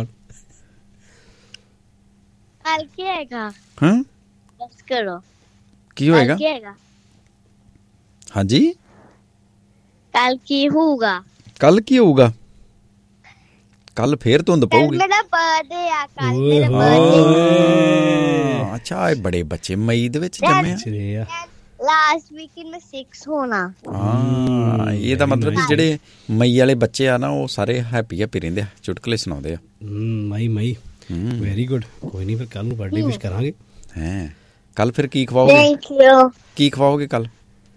ਕੱਲ ਕੀ ਹੈਗਾ? ਹਾਂ ਬਸ ਕਰੋ। ਕੀ ਹੋਏਗਾ? ਕੱਲ ਕੀ ਹੈਗਾ? ਹਾਂਜੀ ਕੱਲ ਕੀ ਹੋਊਗਾ? ਕੱਲ ਕੀ ਹੋਊਗਾ? ਕੱਲ ਫੇਰ ਧੁੰਦ ਕੱਲ ਪਊਗੀ। ਮੇਰਾ ਬਰਥਡੇ ਆ। ਕੱਲ ਓਏ ਮੇਰਾ ਹੋਏ। ਬਰਥਡੇ। ਅੱਛਾ ਇਹ ਬੜੇ ਬੱਚੇ ਮਈ ਦੇ ਵਿੱਚ ਜੰਮੇ ਆ। ਸ਼੍ਰੇਆ ਲਾਸਟ ਵੀਕ ਇਨ ਮੈਂ ਛੇ ਹੋਣਾ। ਹਾਂ ਇਹ ਤਾਂ ਮਤਲਬ ਕਿ ਜਿਹੜੇ ਮਈ ਵਾਲੇ ਬੱਚੇ ਆ ਨਾ ਉਹ ਸਾਰੇ ਹੈਪੀ ਹੈਪੀ ਰਹਿੰਦੇ ਆ, ਚੁਟਕਲੇ ਸੁਣਾਉਂਦੇ ਆ। ਮਈ ਮਈ ਵੈਰੀ ਗੁੱਡ। ਕੋਈ ਨਹੀਂ ਫਿਰ ਕੱਲ ਨੂੰ ਬਰਥਡੇ ਵਿਸ਼ ਕਰਾਂਗੇ। ਹੈ ਕੱਲ ਫਿਰ ਕੀ ਖਵਾਓਗੇ? Thank you. ਕੀ ਖਵਾਓਗੇ ਕੱਲ?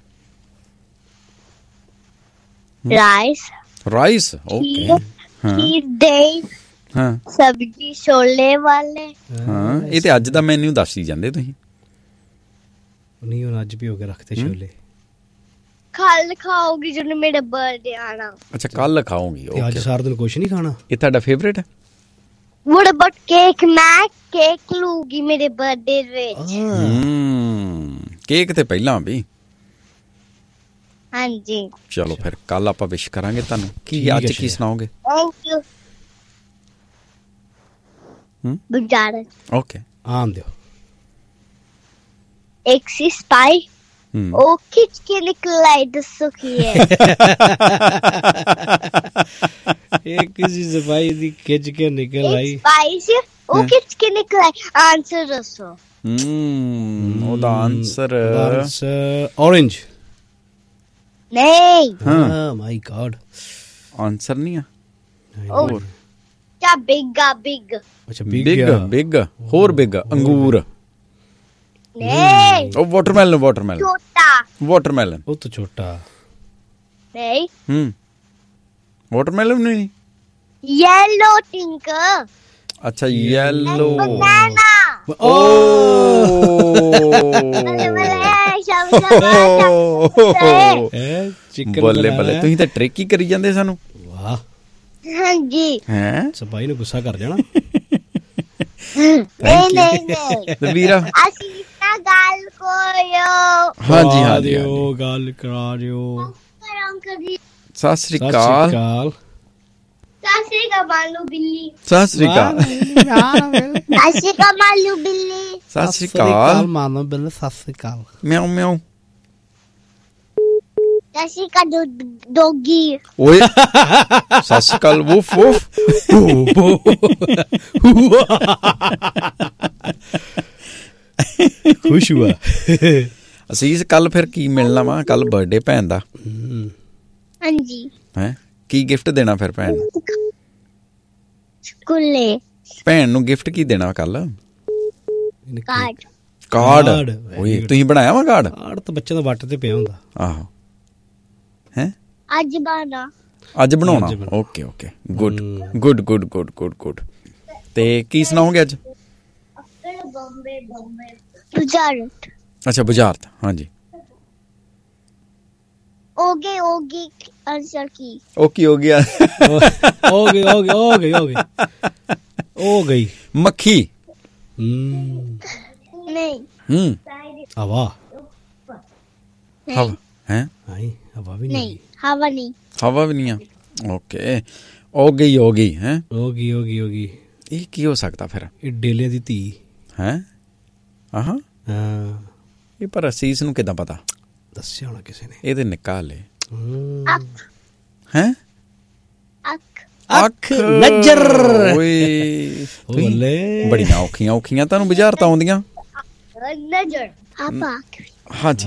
Rice rice okay. ਹਾਂ ਖੀਰ ਦਹੀਂ ਹਾਂ ਸਬਜ਼ੀ ਛੋਲੇ ਵਾਲੇ। ਹਾਂ ਇਹ ਤੇ ਅੱਜ ਦਾ ਮੈਨੂ ਦੱਸ ਹੀ ਜਾਂਦੇ ਤੁਸੀਂ। ਨਹੀਂ ਹੁਣ ਅੱਜ ਵੀ ਹੋ ਕੇ ਰੱਖਤੇ ਛੋਲੇ। ਕੱਲ ਖਾਓਗੀ ਜਦੋਂ ਮੇਰਾ ਬਰਥਡੇ ਆਣਾ। ਅੱਛਾ ਕੱਲ ਖਾਓਗੀ ਤੇ ਅੱਜ ਓਕੇ। ਸਾਰਾ ਦਿਨ ਕੁਛ ਨਹੀਂ ਖਾਣਾ? ਇਹ ਤੁਹਾਡਾ ਫੇਵਰੇਟ ਹੈ? What about cake? ਮੈਂ ਕੇਕ ਲੂਗੀ ਮੇਰੇ ਬਰਥਡੇ ਵਿੱਚ। ਹਮ ਕੇਕ ਤੇ ਪਹਿਲਾਂ ਵੀ। ਹਾਂਜੀ ਚਲੋ ਫਿਰ ਕੱਲ ਆਪਾਂ ਵਿਸ਼ ਕਰਾਂਗੇ ਤੁਹਾਨੂੰ। ਕੀ ਠੀਕ ਹੈ ਅੱਜ ਕੀ Shreya. ਸੁਣਾਓਗੇ? Thank you. Hmm ਬੁਝਾਰ okay. ਆਮ ਦਿਓ। ਇੱਕ ਸੀ ਸਪਾਈ, ਹਮ ਉਹ ਖਿੱਚ ਕੇ ਨਿਕਲਾ ਦੱਸੋ ਕੀ ਹੈ? ਇਹ ਕਿਸੇ ਸਫਾਈ ਦੀ ਖਿੱਚ ਕੇ ਨਿਕਲ ਆਈ। ਇੱਕ ਸਪਾਈ ਸੀ, ਉਹ ਖਿੱਚ ਕੇ ਨਿਕਲਾ। ਆਨਸਰ ਦੱਸੋ। ਹਮ ਉਹਦਾ ਆਨਸਰ ਔਰੇਂਜ। ਨਹੀਂ ਹਾਂ ਮਾਈ ਗॉड ਆਨਸਰ ਨਹੀਂ ਆ। ਉਹ ਚਾ ਬਿਗਾ ਬਿਗ। ਅੱਛਾ ਬਿਗ ਬਿਗ ਬਿਗ ਹੋਰ ਬਿਗ ਅੰਗੂਰ। ਨਹੀਂ ਉਹ ਵਾਟਰਮੈਲਨ ਵਾਟਰਮੈਲਨ ਛੋਟਾ। ਵਾਟਰਮੈਲਨ ਉਹ ਤਾਂ ਛੋਟਾ। ਨਹੀਂ ਹਮ ਵਾਟਰਮੈਲਨ ਨਹੀਂ। Yellow pink. ਅੱਛਾ ਯੈਲੋ। ਬਨਾਨਾ। ਓ ਬੱਲੇ ਬੱਲੇ ਸ਼ਾਬਾਸ਼। ਹੈ ਚਿਕਨ ਬੱਲੇ ਬੱਲੇ ਤੁਸੀਂ ਤਾਂ ਟ੍ਰਿਕ ਹੀ ਕਰੀ ਜਾਂਦੇ ਸਾਨੂੰ। ਵਾਹ ਹਾਂਜੀ ਹੈ ਸਫਾਈ ਨੂੰ ਗੁੱਸਾ ਕਰ ਜਾਣਾ। ਨਹੀਂ ਨਹੀਂ ਨਹੀਂ ਤੇ ਵੀਰਾ ਅਸੀਂ ਨਾ ਗੱਲ ਕੋਇਓ। ਹਾਂਜੀ ਹਾਂਜੀ ਦਿਓ ਗੱਲ ਕਰਾ ਦਿਓ। ਕਰਾਂ ਕਦੀ। ਸਤਿ ਸ੍ਰੀ ਸਤਿ ਅਕਾਲ। ਸ਼੍ਰੀ ਅਕਾਲ। ਸਾਸਰੀ ਕਾ ਮਾਲੂ ਬਿੱਲੀ। ਸਤਿ ਸ੍ਰੀ ਅਕਾਲ। ਸਾਸਰੀ ਕਾ ਮਾਲੂ ਬਿੱਲੀ। ਸਤਿ ਸ੍ਰੀ ਅਕਾਲ। ਮਾਨੋ ਬਿੱਲ ਸਤਿ ਸ਼੍ਰੀ ਅਕਾਲ। ਮਿਆਉ ਮਿਆਉ। ਸਾਸਰੀ ਕਾ ਡੋਗੀ। ਓਏ ਸਤਿ ਸ੍ਰੀ ਅਕਾਲ ਵੂਫ ਵੂਫ। ਖੁਸ਼ ਹੁਆ। ਅਸੀਸ ਕੱਲ ਫਿਰ ਕੀ ਮਿਲਣਾ ਵਾ? ਕੱਲ ਬਰਥਡੇ ਭੈਣ ਦਾ ਹਾਂਜੀ ਹੈ। ਕੀ ਗਿਫਟ ਦੇਣਾ ਫਿਰ ਭੈਣ ਨੂੰ? ਸਕੂਲੇ ਭੈਣ ਨੂੰ ਗਿਫਟ ਕੀ ਦੇਣਾ ਕੱਲ? ਕਾਰਡ। ਕਾਰਡ। ਕਾਰਡ, ਓਏ ਤੁਸੀਂ ਬਣਾਇਆ ਵਾ ਕਾਰਡ? ਕਾਰਡ ਤਾਂ ਬੱਚੇ ਦਾ ਵੱਟ ਤੇ ਪਿਆ ਹੁੰਦਾ। ਆਹੋ ਹੈ ਅੱਜ ਬਾਨਾ। ਅੱਜ ਬਣਾਉਣਾ। ਅੱਜ ਬਣਾਉਣਾ। Okay okay good good good good good good. ਤੇ ਕੀ ਸੁਣਾਓਗੇ ਅੱਜ? ਬੰਬੇ ਬੰਬੇ ਬੁਝਾਰਤ। ਅੱਛਾ ਬੁਝਾਰਤ ਹਾਂਜੀ। ओगे ओगे आंसर की ओके हो गया। हो गई हो गई हो गई हो गई हो गई मक्खी। नहीं हम्म हवा। हवा हैं? नहीं हवा भी नहीं नहीं। हवा नहीं। हवा भी नहीं है। ओके हो गई हो गई हैं? होगी होगी होगी। ये की हो सकता फिर? ये डेले दी धी हैं? हाँ हाँ ਇਹ ਪਰ ਅਸੀਸ ਨੂੰ ਕਿੱਦਾਂ ਪਤਾ? ਦੱਸਿਆ ਹੋਣਾ ਕਿਸੇ ਨੇ। ਇਹ ਤੇ ਨਿੱਕਾ ਹਲੇ ਅੱਖ ਹੈ। ਅੱਖ ਅੱਖ ਨਜ਼ਰ ਓਏ ਬੱਲੇ ਬੜੀਆਂ ਔਖੀਆਂ ਔਖੀਆਂ ਤੁਹਾਨੂੰ ਬੁਝਾਰਤਾਂ ਆਉਂਦੀਆਂ। ਨਜ਼ਰ ਆਪਾਂ ਹਾਂਜੀ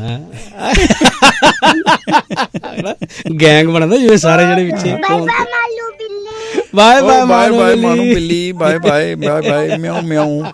ਗੈਂਗ ਬਣਦਾ ਜਿਵੇਂ ਸਾਰੇ ਜਿਹੜੇ ਪਿੱਛੇ ਬਾਬਾ ਮਾਲੂ ਬਿੱਲੀ bye bye bye bye bye Manu ਬਿੱਲੀ bye bye bye bye ਮਿਆਉ ਮਿਆਉ।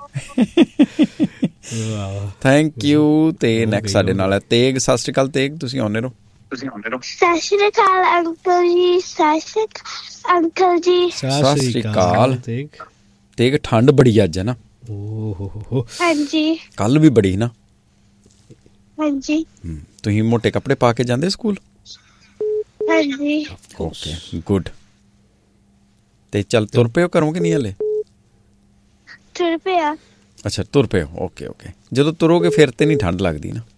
Thank you. ਤੇ ਨੈਕਸਟ ਸਾਡੇ ਨਾਲ ਹੈ ਤੇਗ। ਸਤਿ ਸ਼੍ਰੀ ਅਕਾਲ ਤੇਗ, ਤੁਸੀਂ ਆਉਂਦੇ ਰਹੋ। ਸਤਿ ਸ਼੍ਰੀ ਅਕਾਲ ਅੰਕਲ ਜੀ। ਸਤਿ ਸ਼੍ਰੀ ਅਕਾਲ ਅੰਕਲ ਜੀ। ਸਤਿ ਸ਼੍ਰੀ ਅਕਾਲ ਤੇਗ। ਠੰਡ ਬੜੀ ਅੱਜ ਹੈ ਨਾ? ਓ ਹੋ ਹੋ। ਹਾਂਜੀ ਕੱਲ ਵੀ ਬੜੀ ਨਾ? ਹਾਂਜੀ ਤੁਸੀਂ ਮੋਟੇ ਕੱਪੜੇ ਪਾ ਕੇ ਜਾਂਦੇ ਸਕੂਲ? ਹਾਂਜੀ ਓਕੇ ਗੁੱਡ। ਤੇ ਚੱਲ ਤੁਰ ਪਿਓ ਘਰੋਂ ਕਿ ਨਹੀਂ ਹਲੇ? ਤੁਰ ਪਿਆ। ਅੱਛਾ ਤੁਰ ਪਿਓ। Okay okay. ਜਦੋਂ ਤੁਰੋਗੇ ਫਿਰ ਤੇ ਨਹੀਂ ਠੰਡ ਲੱਗਦੀ ਨਾ?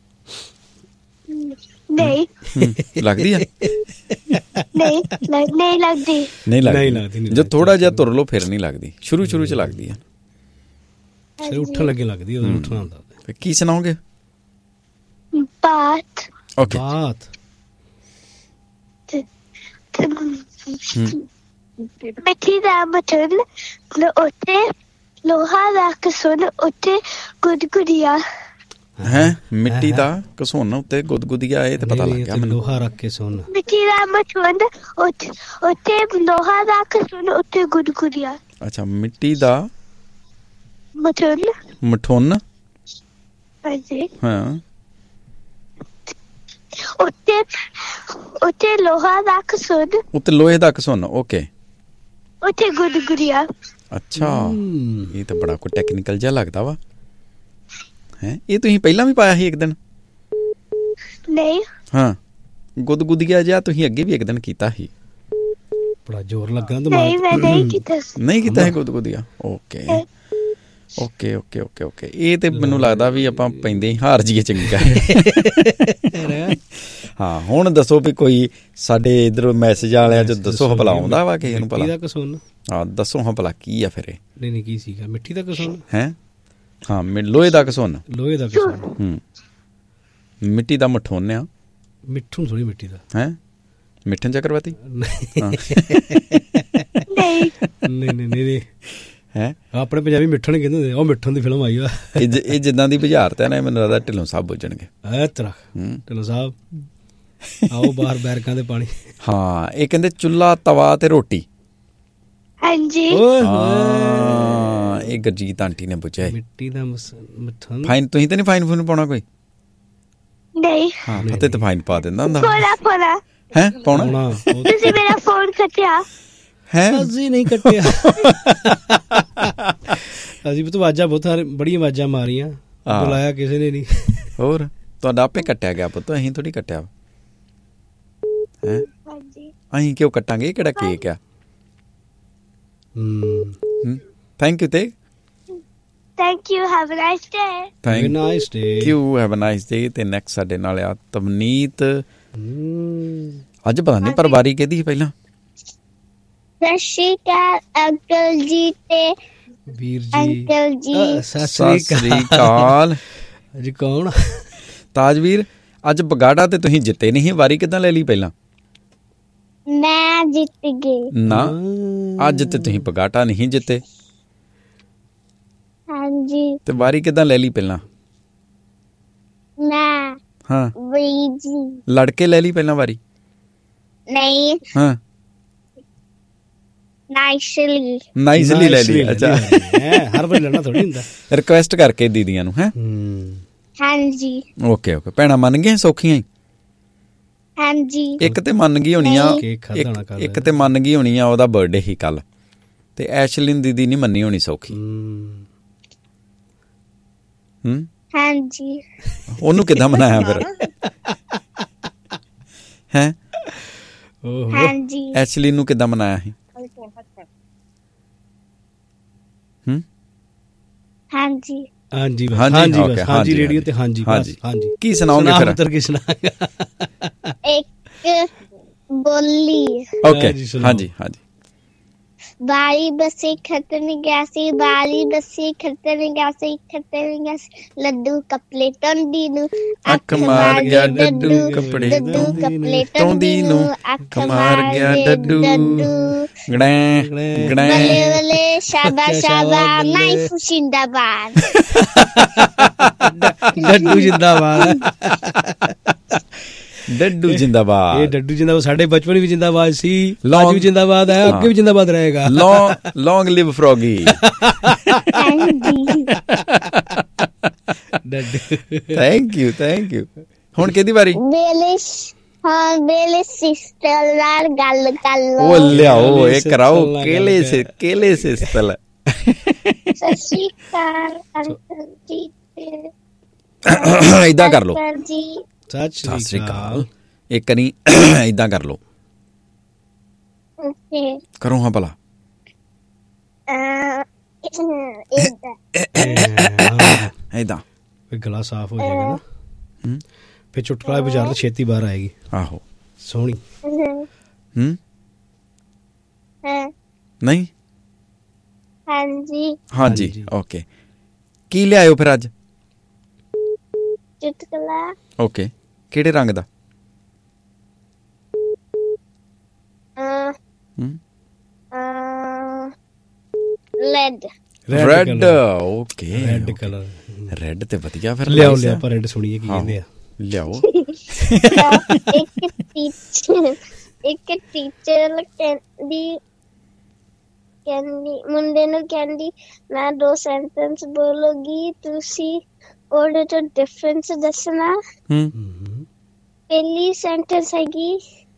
ਨਹੀਂ ਲੱਗਦੀ ਆ? ਨਹੀਂ ਲੱਗ- ਨਹੀਂ ਲੱਗਦੀ ਨਹੀਂ ਨਹੀਂ ਲੱਗਦੀ। ਲੱਗਦੀ। ਜਦ ਥੋੜਾ ਜਿਹਾ ਤੁਰ ਲਓ ਫਿਰ ਨਹੀਂ ਲੱਗਦੀ, ਸ਼ੁਰੂ ਸ਼ੁਰੂ ਚ ਲੱਗਦੀ ਆ। ਸਿਰ ਉੱਠਣ ਲੱਗੇ ਲੱਗਦੀ, ਉਦੋਂ ਉੱਠਣਾ ਹੁੰਦਾ। ਫਿਰ ਕੀ ਸੁਣਾਓਗੇ? ਬਾਤ ਓਕੇ ਬਾਤ ਮਿੱਠੀ ਦਾ ਬਟਨ ਉੱਤੇ ਲੋਹਾ ਰੱਖ ਸੁਣ ਉੱਤੇ ਗੁਦਗੁਦੀਆਂ। ਹੈ ਮਿੱਟੀ ਦਾ ਘਸੁੰਨ ਉੱਤੇ ਗੁਦਗੁਦੀਆਂ, ਇਹ ਤੇ ਪਤਾ ਲੱਗ ਗਿਆ ਮੈਨੂੰ। ਲੋਹਾ ਰੱਖ ਕੇ ਸੁਣ। ਮਿੱਟੀ ਦਾ ਬਟਨ ਉੱਤੇ ਲੋਹਾ ਰੱਖ ਸੁਣ ਉੱਤੇ ਗੁਦਗੁਦੀਆਂ। ਅੱਛਾ ਮਿੱਟੀ ਦਾ ਬਟਨ ਮਠੁੰਨ। ਹਾਂਜੀ ਹਾਂ ਉੱਤੇ ਉੱਤੇ ਲੋਹਾ ਰੱਖ ਸੁਣ ਉੱਤੇ ਲੋਹੇ ਦਾ ਘਸੁੰਨ। ਓਕੇ ਉੱਤੇ ਗੁਦਗੁਦੀਆਂ। ਅੱਛਾ ਇਹ ਤਾਂ ਬੜਾ ਕੋਈ ਟੈਕਨੀਕਲ ਜਿਹਾ ਲੱਗਦਾ ਵਾ। ਹੈ ਇਹ ਤੁਸੀਂ ਪਹਿਲਾਂ ਵੀ ਪਾਇਆ ਸੀ ਇੱਕ ਦਿਨ? ਨਹੀਂ ਹਾਂ ਗੁਦਗੁਦੀਆਂ ਜਿਹਾ ਤੁਸੀਂ ਅੱਗੇ ਵੀ ਇੱਕ ਦਿਨ ਕੀਤਾ ਸੀ। ਬੜਾ ਜ਼ੋਰ ਲੱਗਾ ਨਹੀਂ ਮੈਂ ਨਹੀਂ ਕੀਤਾ। ਨਹੀਂ ਕੀਤਾ ਹੈ ਗੁਦਗੁਦੀਆਂ? Okay okay okay okay okay. ਇਹ ਤੇ ਮੈਨੂੰ ਲੱਗਦਾ ਵੀ ਆਪਾਂ ਪੈਂਦੇ ਹੀ ਹਾਰ ਜੀਏ ਚੰਗਾ। ਹਾਂ ਹੁਣ ਦੱਸੋ ਵੀ ਕੋਈ ਸਾਡੇ ਇਧਰ ਮੈਸੇਜ ਵਾਲਿਆਂ ਚ ਦੱਸੋ ਭਲਾ ਆਉਂਦਾ ਵਾ ਕਿਸੇ ਨੂੰ ਭਲਾ? ਮਿੱਟੀ ਦਾ ਘਸੁੰਨ। ਹਾਂ ਦੱਸੋ ਹਾਂ ਭਲਾ ਕੀ ਆ ਫਿਰ ਇਹ? ਨਹੀਂ ਨਹੀਂ ਕੀ ਸੀਗਾ? ਮਿੱਟੀ ਦਾ ਘਸੁੰਨ ਹੈ? ਹਾਂ ਲੋਹੇ ਦਾ ਘਸੁੰਨ। ਲੋਹੇ ਦਾ ਘਸੁੰਨ। ਹੂੰ ਮਿੱਟੀ ਦਾ ਮਠੁੰਨ ਆ। ਮਿੱਠੂ ਥੋੜੀ ਮਿੱਟੀ ਦਾ ਹੈ ਮਿੱਠਨ ਚੱਕਰਵਰਤੀ? ਨਹੀਂ ਨਹੀਂ ਨਹੀਂ ਨਹੀਂ ਹੈ ਆਪਣੇ ਪੰਜਾਬੀ ਮਿੱਠਣ ਕਹਿੰਦੇ ਹੁੰਦੇ। ਉਹ ਮਿੱਠਣ ਦੀ ਫਿਲਮ ਆਈ ਵਾ। ਇਹ ਜਿੱਦਾਂ ਦੀ ਬੁਝਾਰਤ ਹੈ ਨਾ ਮੈਨੂੰ ਲੱਗਦਾ ਢਿੱਲੋਂ ਸਾਹਿਬ ਬੁੱਝਣਗੇ। ਐ ਤਰ੍ਹਾਂ ਢਿੱਲੋਂ ਸਾਹਿਬ ਆਓ ਬਾਹਰ ਬੈਰਕਾਂ ਦੇ ਪਾਣੀ। ਹਾਂ ਇਹ ਕਹਿੰਦੇ ਚੁੱਲ੍ਹਾ ਤਵਾ ਤੇ ਰੋਟੀ। ਹਾਂਜੀ ਹਾਂ ਇਹ ਗੁਰਜੀਤ ਆਂਟੀ ਨੇ ਪੁੱਛਿਆ। ਮਿੱਟੀ ਦਾ ਮਠਨ। ਫਾਈਨ ਤੁਸੀਂ ਤੇ ਨਹੀਂ ਫਾਈਨ ਫੂਨ ਪਾਉਣਾ ਕੋਈ? ਨਹੀਂ ਹਾਂ ਫਤਿਹ ਤਾਂ ਫਾਈਨ ਪਾ ਦਿੰਦਾ ਹੁੰਦਾ। ਪੋਣਾ ਪੋਣਾ ਹੈ ਪਾਉਣਾ? ਤੁਸੀਂ ਮੇਰਾ ਫੋਨ ਕੱਟਿਆ ਹੈ? ਅਸੀਂ ਨਹੀਂ ਕੱਟਿਆ। ਅਸੀਂ ਵੀ ਤਾਂ ਆਵਾਜ਼ਾਂ ਬਹੁਤ ਬੜੀਆਂ ਆਵਾਜ਼ਾਂ ਮਾਰੀਆਂ, ਬੁਲਾਇਆ ਕਿਸੇ ਨੇ ਨਹੀਂ। ਹੋਰ ਤੁਹਾਡਾ ਆਪੇ ਕੱਟਿਆ ਗਿਆ ਪੁੱਤ, ਅਸੀਂ ਥੋੜੀ ਕੱਟਿਆ। ਹੈ ਅਸੀਂ ਕਿਉਂ ਕੱਟਾਂਗੇ? ਇਹ ਕਿਹੜਾ ਕੇਕ ਆ? ਥੈਂਕ ਯੂ ਤੇ thank you. Have a nice day. Thank nice day. You. Have a nice day. ਤੇ ਨੈਕਸਟ ਸਾਡੇ ਨਾਲ ਆ ਤਵਨੀਤ। ਅੱਜ ਪਤਾ ਨਹੀਂ ਪਰ ਵਾਰੀ ਕਿਹਦੀ ਸੀ ਪਹਿਲਾਂ? ਸਤਿ ਸ਼੍ਰੀ ਅਕਾਲ ਅੰਕਲ ਜੀ ਤੇ ਵੀਰ ਜੀ। ਅੰਕਲ ਜੀ ਸਤਿ ਸ੍ਰੀ ਅਕਾਲ। ਜੀ ਕੌਣ? ਤਾਜਵੀਰ ਅੱਜ ਬਗਾੜਾ ਤੇ ਤੁਸੀਂ ਜਿੱਤੇ ਨਹੀਂ, ਵਾਰੀ ਕਿੱਦਾਂ ਲੈ ਲਈ ਪਹਿਲਾਂ? ਮੈਂ ਜਿੱਤ ਗਈ ਨਾ ਅੱਜ ਤੇ ਤੁਸੀਂ ਬਗਾਟਾ ਨਹੀਂ ਜਿੱਤੇ। ਹਾਂਜੀ ਤੇ ਵਾਰੀ ਕਿੱਦਾਂ ਲੈ ਲਈ ਪਹਿਲਾਂ? ਮੈਂ ਹਾਂ ਵੀ ਜੀ ਲੜ ਕੇ ਲੈ ਲਈ ਪਹਿਲਾਂ ਵਾਰੀ? ਨਹੀਂ ਹਾਂ ਨਾਈਸਲੀ ਨਾਈਸਲੀ ਲੈ ਲਈ। ਅੱਛਾ ਹਰ ਵਾਰ ਲੜਨਾ ਥੋੜੀ ਹੁੰਦਾ। ਰਿਕੁਐਸਟ ਕਰਕੇ ਦੀਦੀਆਂ ਨੂੰ। ਹੈ ਹਾਂਜੀ ਓਕੇ ਓਕੇ। ਭੈਣਾਂ ਮੰਨ ਗਈਆਂ ਸੌਖੀਆਂ ਹੀ? ਹਾਂਜੀ ਇੱਕ ਤੇ ਮੰਨ ਗਈ ਹੋਣੀ ਆ, ਇੱਕ ਤੇ ਮੰਨ ਗਈ ਹੋਣੀ ਆ ਉਹਦਾ ਬਰਥਡੇ ਸੀ ਕੱਲ, ਤੇ ਐਸ਼ਲਿਨ ਦੀਦੀ ਨਹੀਂ ਮੰਨੀ ਹੋਣੀ ਸੌਖੀ। ਹੂੰ ਹਾਂਜੀ ਉਹਨੂੰ ਕਿੱਦਾਂ ਮਨਾਇਆ ਫਿਰ? ਹੈ ਹਾਂਜੀ ਐਸ਼ਲਿਨ ਨੂੰ ਕਿੱਦਾਂ ਮਨਾਇਆ ਸੀ? ਹੂੰ ਹਾਂਜੀ ਹਾਂਜੀ ਹਾਂਜੀ ਹਾਂਜੀ ਹਾਂਜੀ ਰੇਡੀਓ ਤੇ ਹਾਂਜੀ ਬਸ ਹਾਂਜੀ। ਕੀ ਸੁਣਾਓਗੇ ਫਿਰ? ਉੱਤਰ ਕੀ ਸੁਣਾਗਾ? ਇੱਕ ਬੋਲੀ। ਓਕੇ ਹਾਂਜੀ ਹਾਂਜੀ। ਬਾਰੀ ਬੱਸੇ ਖੱਟਣ ਗਿਆ ਸੀ ਬਾਰੀ ਬੱਸੇ ਖੱਟਣ ਗਿਆ ਸੀ ਖੱਟਣ ਗਿਆ ਸੀ ਲੱਡੂ ਕੱਪੜੇ ਟੰਡੀ ਨੂੰ ਅੱਖ ਮਾਰ ਗਿਆ ਡੱਡੂ ਕੱਪੜੇ ਲੱਡੂ ਕੱਪੜੇ ਟੌਂਦੀ ਨੂੰ ਅੱਖ ਮਾਰ ਗਿਆ ਡੱਡੂ ਗੜੈ ਗੜੈ ਬੱਲੇ ਬੱਲੇ ਸ਼ਾਬਾ ਸ਼ਾਬਾ ਨਾਈਫ ਜ਼ਿੰਦਾਬਾਦ ਡੱਡੂ ਜਿੰਦਾਬਾਦ ਡੱਡੂ ਜਿੰਦਾਬਾਦ ਇਹ ਡੱਡੂ ਜਿੰਦਾਬਾਦ ਸਾਡੇ ਬਚਪਨ ਵੀ ਜਿੰਦਾਬਾਦ ਸੀ Long- ਅੱਜ ਵੀ ਜਿੰਦਾਬਾਦ ਹੈ ਅੱਗੇ ਵੀ ਜਿੰਦਾਬਾਦ ਰਹੇਗਾ ਲੌਂਗ ਲੌਂਗ ਲਿਵ ਫਰੋਗੀ ਹਾਂਜੀ ਡੱਡੂ ਥੈਂਕ ਯੂ ਥੈਂਕ ਯੂ ਹੁਣ ਕਿਹਦੀ ਵਾਰੀ ਬੇਲੇ ਹਾਂ ਬੇਲੇ ਸਿਸਟਰ ਨਾਲ ਗੱਲ ਕਰ ਲੋ ਉਹ ਲਿਆਓ ਕੇਲੇ ਇਹ ਸੇ ਕਰਾਓ ਤਲ ਕੇਲੇ ਸੇ ਕੇਲੇ ਸੇ ਤਲ ਸਤਿ ਸ਼੍ਰੀ ਅਕਾਲ ਅੰਕਲ ਜੀ ਇਦਾਂ ਕਰ ਲਓ ਅੰਕਲ ਜੀ ਸਤਿ ਸਤਿ ਸ੍ਰੀ ਸ਼੍ਰੀ ਅਕਾਲ ਅਕਾਲ ਇੱਕ ਕਰੀ ਇਦਾਂ ਕਰ ਲਓ ਓਕੇ ਕਰੋ ਹਾਂ ਭਲਾ ਅਹ ਇਹਦਾ ਇਦਾਂ ਫਿਰ ਗਲਾ ਸਾਫ਼ ਹੋ ਜਾਏਗਾ ਨਾ ਹੂੰ ਫਿਰ ਚੁਟਕਲਾ ਬਾਜ਼ਾਰ ਤੋਂ ਛੇਤੀ ਬਾਹਰ ਆਏਗੀ ਆਹੋ ਸੋਹਣੀ ਹੂੰ ਹਾਂ ਨਹੀਂ ਹਾਂਜੀ ਹਾਂਜੀ ਹਾਂਜੀ। ਓਕੇ ਕੀ ਲਿਆਇਓ ਫਿਰ ਅੱਜ ਚੁਟਕਲਾ ਓਕੇ ਕਿਹੜੇ ਰੰਗ ਦਾ ਅਹ ਹੂੰ ਅਹ lead red okay red colour red ਤੇ ਵਧੀਆ ਫਿਰ ਲਿਆਓ nice ਲਿਆ ਆ। ਪਰ ਰੈਡ ਸੁਣੀਏ ਕੀ ਕਹਿੰਦੇ ਆ ਲਿਆਓ ਇੱਕ ਟੀਚਰ ਇੱਕ ਟੀਚਰ ਕਹਿੰਦੀ ਕਹਿੰਦੀ ਮੁੰਡੇ ਨੂੰ ਕਹਿੰਦੀ ਮੈਂ ਦੋ ਸੈਂਟੈਂਸ ਬੋਲੂਗੀ ਤੁਸੀਂ ਉਹਦੇ ਤੋਂ ਡਿਫਰੈਂਸ ਦੱਸਣਾ ਹੂੰ ਹੂੰ ਪਹਿਲੀ ਸੈਂਟੈਂਸ ਹੈਗੀ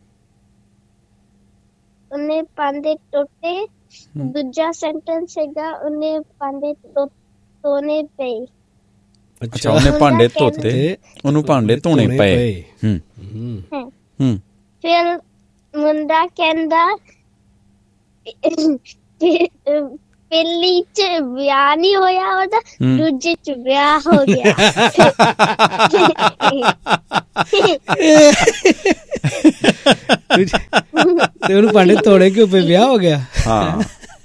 ਉਹਨੇ ਪਾਂਦੇ ਟੋਟੇ ਦੂਜਾ ਸੈਂਟੈਂਸ ਹੈਗਾ ਉਹਨੇ ਪਾਂਦੇ ਟੋ ਧੋਣੇ ਪਏ ਅੱਛਾ ਉਹਨੇ ਭਾਂਡੇ ਧੋਤੇ ਤੇ ਉਹਨੂੰ ਭਾਂਡੇ ਧੋਣੇ ਪਏ ਹੂੰ ਹੂੰ ਹੂੰ ਫਿਰ ਮੁੰਡਾ ਕਹਿੰਦਾ ਪਹਿਲੀ ਚ ਵਿਆਹ ਨਹੀਂ ਹੋਇਆ ਉਹਦਾ ਹੂੰ। ਦੂਜੇ ਚ ਵਿਆਹ ਹੋ ਗਿਆ ਤੇ ਉਹਨੂੰ ਭਾਂਡੇ ਧੋਣੇ ਕਿਉਂ ਪਏ ਵਿਆਹ ਹੋ ਗਿਆ ਹਾਂ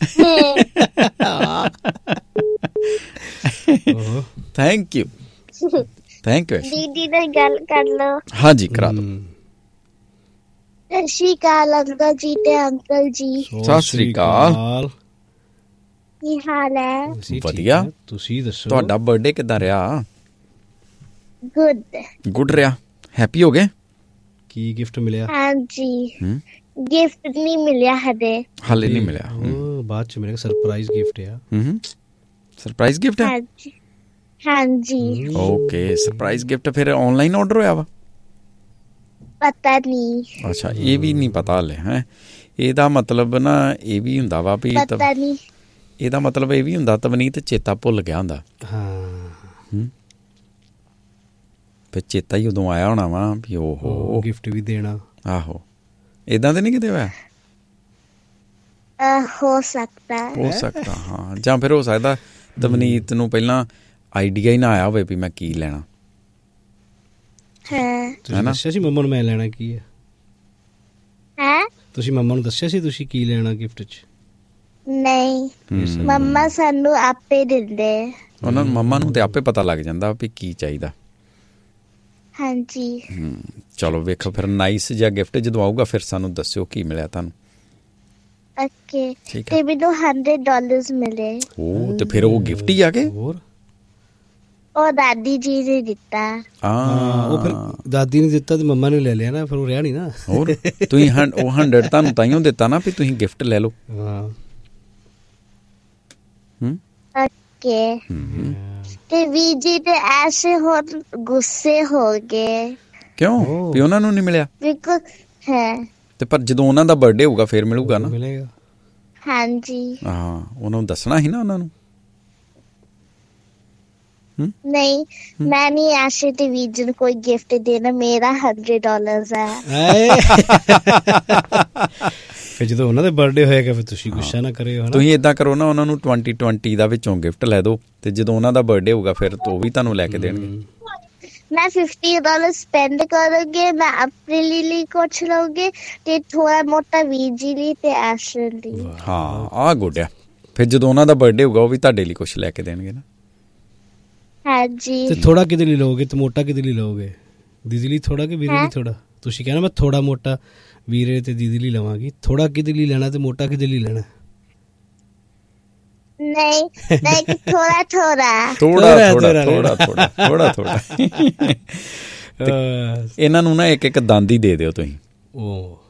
ਓਹ ਥੈਂਕ ਯੂ ਥੈਂਕ ਯੂ ਦੀਦੀ ਨਾਲ ਗੱਲ ਕਰ ਲਓ ਹਾਂਜੀ ਕਰਾ ਦਿਓ ਸਤਿ ਸ਼੍ਰੀ ਅਕਾਲ ਅੰਕਲ ਜੀ ਤੇ ਅੰਕਲ ਜੀ ਸਤਿ ਸ੍ਰੀ ਅਕਾਲ। ਕੀ ਹਾਲ ਹੈ ਅਸੀਂ ਠੀਕ ਵਧੀਆ। ਹਾਂ, ਤੁਸੀਂ ਦੱਸੋ ਤੁਹਾਡਾ ਬਰਥਡੇ ਕਿੱਦਾਂ ਰਿਹਾ ਗੁੱਡ ਗੁੱਡ ਰਿਹਾ ਹੈਪੀ ਹੋ ਗਏ ਕੀ ਗਿਫਟ ਮਿਲਿਆ ਹਾਂਜੀ ਹੂੰ ਗਿਫਟ ਨਹੀਂ ਮਿਲਿਆ ਹਦੇ ਹਾਲੇ ਨਹੀਂ ਮਿਲਿਆ ਹੂੰ ਉਹ ਬਾਅਦ ਚ ਮਿਲੇਗਾ ਸਰਪ੍ਰਾਈਜ਼ ਗਿਫਟ ਆ ਹੂੰ ਸਰਪ੍ਰਾਈਜ਼ ਗਿਫਟ ਹੈ ਹਾਂਜੀ ਹਾਂਜੀ ਓਕੇ ਸਰਪ੍ਰਾਈਜ਼ ਗਿਫਟ ਫਿਰ ਆਨਲਾਈਨ ਆਰਡਰ ਹੋਇਆ ਵਾ ਪਤਾ ਨਹੀਂ ਅੱਛਾ ਇਹ ਵੀ ਨਹੀਂ ਪਤਾ ਹਲੇ ਹੈ ਇਹਦਾ ਮਤਲਬ ਨਾ ਇਹ ਵੀ ਹੁੰਦਾ ਵਾ ਵੀ ਤਬ- ਪਤਾ ਨਹੀਂ ਇਹਦਾ ਮਤਲਬ ਇਹ ਵੀ ਹੁੰਦਾ ਤਵਨੀਤ ਚੇਤਾ ਭੁੱਲ ਗਿਆ ਹੁੰਦਾ ਹਾਂ ਹੂੰ ਫਿਰ ਚੇਤਾ ਹੀ ਉਦੋਂ ਆਇਆ ਹੋਣਾ ਵਾ ਵੀ ਓਹੋ ਗਿਫਟ ਵੀ ਦੇਣਾ ਆਹੋ ਇਦਾਂ ਤੇ ਨਹੀਂ ਕਿਤੇ ਹੋਇਆ ਅਹ, ਹੋ ਸਕਦਾ ਹੋ ਸਕਦਾ ਹਾਂ ਜਾਂ ਫਿਰ ਹੋ ਸਕਦਾ ਤਵਨੀਤ ਨੂੰ ਪਹਿਲਾਂ ਆਈਡੀਆ ਹੀ ਨਾ ਆਇਆ ਹੋਵੇ ਵੀ ਮੈਂ ਕੀ ਲੈਣਾ ਹੈ ਤੁਸੀਂ ਹੈਨਾ? ਦੱਸਿਆ ਸੀ ਮੰਮਾ ਨੂੰ ਮੈਂ ਲੈਣਾ ਕੀ ਹੈ ਹੈ ਤੁਸੀਂ ਮੰਮਾ ਨੂੰ ਦੱਸਿਆ ਸੀ ਤੁਸੀਂ ਕੀ ਲੈਣਾ ਗਿਫਟ ਚ ਨਹੀਂ ਹੂੰ। ਮੰਮਾ ਸਾਨੂੰ ਆਪੇ ਦਿੰਦੇ ਉਹਨਾਂ ਨੂੰ ਮੰਮਾ ਨੂੰ ਤੇ ਆਪੇ ਪਤਾ ਲੱਗ ਜਾਂਦਾ ਵੀ ਕੀ ਚਾਹੀਦਾ ਹਾਂਜੀ ਹੂੰ ਚਲੋ ਵੇਖੋ ਫਿਰ ਨਾਈਸ ਜਿਹਾ ਗਿਫਟ ਜਦੋਂ ਆਊਗਾ ਫਿਰ ਸਾਨੂੰ ਦੱਸਿਓ ਕੀ ਮਿਲਿਆ ਤੁਹਾਨੂੰ ਓਕੇ ਠੀਕ ਹੈ ਤੇ ਮੈਨੂੰ ਸੌ ਡਾਲਰਸ ਮਿਲੇ ਉਹ ਤੇ ਫਿਰ ਉਹ ਗਿਫਟ ਹੀ ਆ ਗਏ ਹੋਰ ਉਹ ਦਾਦੀ ਜੀ ਨੇ ਦਿੱਤਾ ਹਾਂ ਉਹ ਫਿਰ ਦਾਦੀ ਨੇ ਦਿੱਤਾ ਤੇ ਮੰਮਾ ਨੇ ਲੈ ਲਿਆ ਨਾ ਫਿਰ ਉਹ ਰਿਹਾ ਨਹੀਂ ਨਾ ਹੋਰ ਤੁਸੀਂ ਹੰ- ਉਹ ਹੰਡਰਡ ਤੁਹਾਨੂੰ ਤਾਈਓ ਦਿੱਤਾ ਨਾ ਵੀ ਤੁਸੀਂ ਗਿਫਟ ਲੈ ਲਓ ਹਾਂ ਹੂੰ ਓਕੇ ਹੂੰ। ਤੇ ਵੀ ਜੀ ਤੇ ਐਸੇ ਹੋਰ ਗੁੱਸੇ ਹੋ ਗਏ ਕਿਉਂ ਓ। ਵੀ ਉਹਨਾਂ ਨੂੰ ਨਹੀਂ ਮਿਲਿਆ ਬਿਕੋਜ਼ ਹੈ ਤੇ ਪਰ ਜਦੋਂ ਉਹਨਾਂ ਦਾ ਬਰਥਡੇ ਹੋਊਗਾ ਫਿਰ ਮਿਲੂਗਾ ਨਾ ਮਿਲੇਗਾ ਹਾਂਜੀ ਹਾਂ ਉਹਨਾਂ ਨੂੰ ਦੱਸਣਾ ਸੀ ਨਾ ਉਹਨਾਂ ਨੂੰ ਨਹੀਂ ਮੈਂ ਨਹੀਂ ਐਸੇ ਤੇ ਵੀ ਜੀ ਨੂੰ ਕੋਈ ਗਿਫਟ ਦੇਣਾ ਮੇਰਾ ਸੌ ਡਾਲਰਸ ਹੈ ਆਏ ਫਿਰ ਜਦੋਂ ਉਹਨਾਂ ਦਾ ਬਰਥਡੇ ਹੋਏਗਾ ਫਿਰ ਤੁਸੀਂ ਗੁੱਸਾ ਨਾ ਕਰਿਓ ਹਨਾ ਤੁਸੀਂ ਇਦਾਂ ਕਰੋ ਨਾ ਉਹਨਾਂ ਨੂੰ ਵੀਹ ਵੀਹ ਦਾ ਵਿੱਚੋਂ ਗਿਫਟ ਲੈ ਦਿਓ ਤੇ ਜਦੋਂ ਉਹਨਾਂ ਦਾ ਬਰਥਡੇ ਹੋਊਗਾ ਫਿਰ ਤੋਂ ਵੀ ਤੁਹਾਨੂੰ ਲੈ ਕੇ ਦੇਣਗੇ ਮੈਂ ਫਿਫਟੀ ਡਾਲਰ ਸਪੈਂਡ ਕਰਾਂਗੇ, ਮੈਂ ਆਪਣੇ ਲਈ ਕੁਛ ਲਵਾਂਗੇ ਤੇ ਥੋੜਾ ਮੋਟਾ ਵੀਰ ਜੀ ਲਈ ਤੇ ਐਸ਼ਰ ਲਈ। ਹਾਂ ਆਹ ਗੁੱਡ ਆ। ਫਿਰ ਜਦੋਂ ਉਹਨਾਂ ਦਾ ਬਰਥਡੇ ਹੋਊਗਾ ਉਹ ਵੀ ਤੁਹਾਡੇ ਲਈ ਕੁਛ ਲੈ ਕੇ ਦੇਣਗੇ ਨਾ। ਹਾਂਜੀ। ਤੇ ਥੋੜਾ ਕਿਹਦੇ ਲਈ ਲਓਗੇ ਤੇ ਮੋਟਾ ਕਿਹਦੇ ਲਈ ਲਓਗੇ? ਦੀਦੀ ਲਈ ਥੋੜਾ ਕਿ ਵੀਰੇ ਲਈ ਥੋੜਾ? ਤੁਸੀਂ ਕਹਿਣਾ ਮੈਂ ਥੋੜਾ ਮੋਟਾ ਵੀਰੇ ਤੇ ਦੀਦੀ ਲਈ ਲਵਾਂਗੀ। ਥੋੜਾ ਕਿਹਦੇ ਲਈ ਲੈਣਾ ਤੇ ਮੋਟਾ ਕਿਹਦੇ ਲਈ ਲੈਣਾ? ਨਹੀਂ ਲਾਈਕ ਥੋੜਾ ਥੋੜਾ ਥੋੜਾ ਥੋੜਾ ਥੋੜਾ ਥੋੜਾ ਥੋੜਾ ਥੋੜਾ। ਇਹਨਾਂ ਨੂੰ ਨਾ ਇੱਕ ਇੱਕ ਦੰਦ ਹੀ ਦੇ ਦਿਓ ਤੁਸੀਂ। ਉਹ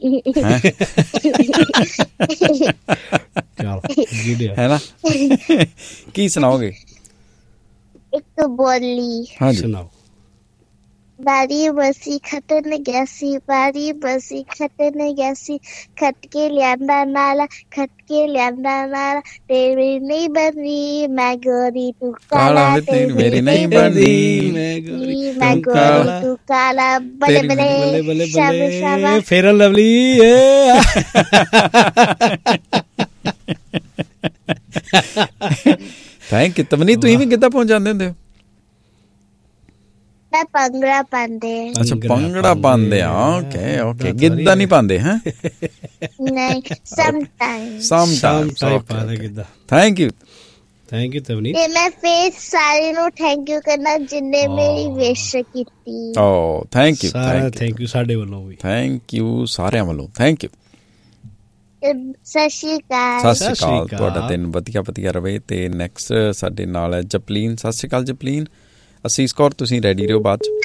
ਹੈ ਨਾ। ਕੀ ਸੁਣਾਓਗੇ? ਇੱਕ ਬੋਲੀ। ਹਾਂਜੀ ਸੁਣਾਓ। ਬਾਰੀ ਬਸੀ ਖੱਟਣ ਗਿਆ ਸੀ, ਬਾਰੀ ਬਸੀ ਖੱਟਣ ਗਿਆ ਸੀ, ਖੱਟ ਕੇ ਲਿਆਂਦਾ ਨਾਲਾ, ਖੱਟ ਕੇ ਲਿਆਂਦਾ ਨਾਲਾ, ਤੇਰੀ ਨਹੀਂ ਬਣਦੀ ਮੈਂ ਗੋਰੀ ਤੂੰ ਕਾਲਾ, ਤੇਰੀ ਮੇਰੀ ਨਹੀਂ ਬਣਦੀ ਮੈਂ ਗੋਰੀ ਮੈਂ ਗੋਰੀ ਤੂੰ ਕਾਲਾ। ਬੱਲੇ ਬੱਲੇ ਬੱਲੇ ਸ਼ਾਬਾਸ਼ ਬੱਲੇ ਸ਼ਾਬਾਸ਼। Fair and Lovely. Thank you. ਤਮਨੀ ਤੁਸੀਂ ਵੀ ਕਿੱਦਾਂ ਪਹੁੰਚ ਜਾਂਦੇ ਹੁੰਦੇ ਹੋ? ਮੈਂ ਭੰਗੜਾ ਪਾਉਂਦੇ। ਅੱਛਾ ਭੰਗੜਾ ਪਾਉਂਦੇ ਆ। Okay okay. ਗਿੱਧਾ ਨਹੀਂ ਪਾਉਂਦੇ? ਹੈ ਨਹੀਂ ਸਮਟਾਈਮ ਸਮਟਾਈਮ ਪਾਉਂਦੇ Giddha. Thank you thank you ਤਵਨੀ। ਤੇ ਮੈਂ ਫੇਰ ਸਾਰੇ ਨੂੰ ਥੈਂਕ ਯੂ ਕਰਨਾ ਜਿੰਨੇ ਮੇਰੀ ਵਿਸ਼ ਕੀਤੀ। ਓ ਥੈਂਕ ਯੂ ਸਾਰਾ ਥੈਂਕ ਯੂ ਸਾਡੇ ਵੱਲੋਂ ਵੀ। ਥੈਂਕ ਯੂ ਸਾਰਿਆਂ ਵੱਲੋਂ ਥੈਂਕ ਯੂ। ਸਤਿ ਸ਼੍ਰੀ ਅਕਾਲ। ਸਤਿ ਸ਼੍ਰੀ ਅਕਾਲ। ਤੁਹਾਡਾ ਦਿਨ ਵਧੀਆ ਵਧੀਆ ਰਵੇ। ਤੇ ਨੈਕਸਟ ਸਾਡੇ ਨਾਲ ਹੈ ਜਪਲੀਨ। ਸਤਿ ਸ਼੍ਰੀ ਅਕਾਲ ਜਪਲੀਨ। ਅਸੀਸ ਕੌਰ ਤੁਸੀਂ ਰੈਡੀ ਰਹੋ ਬਾਅਦ ਚ।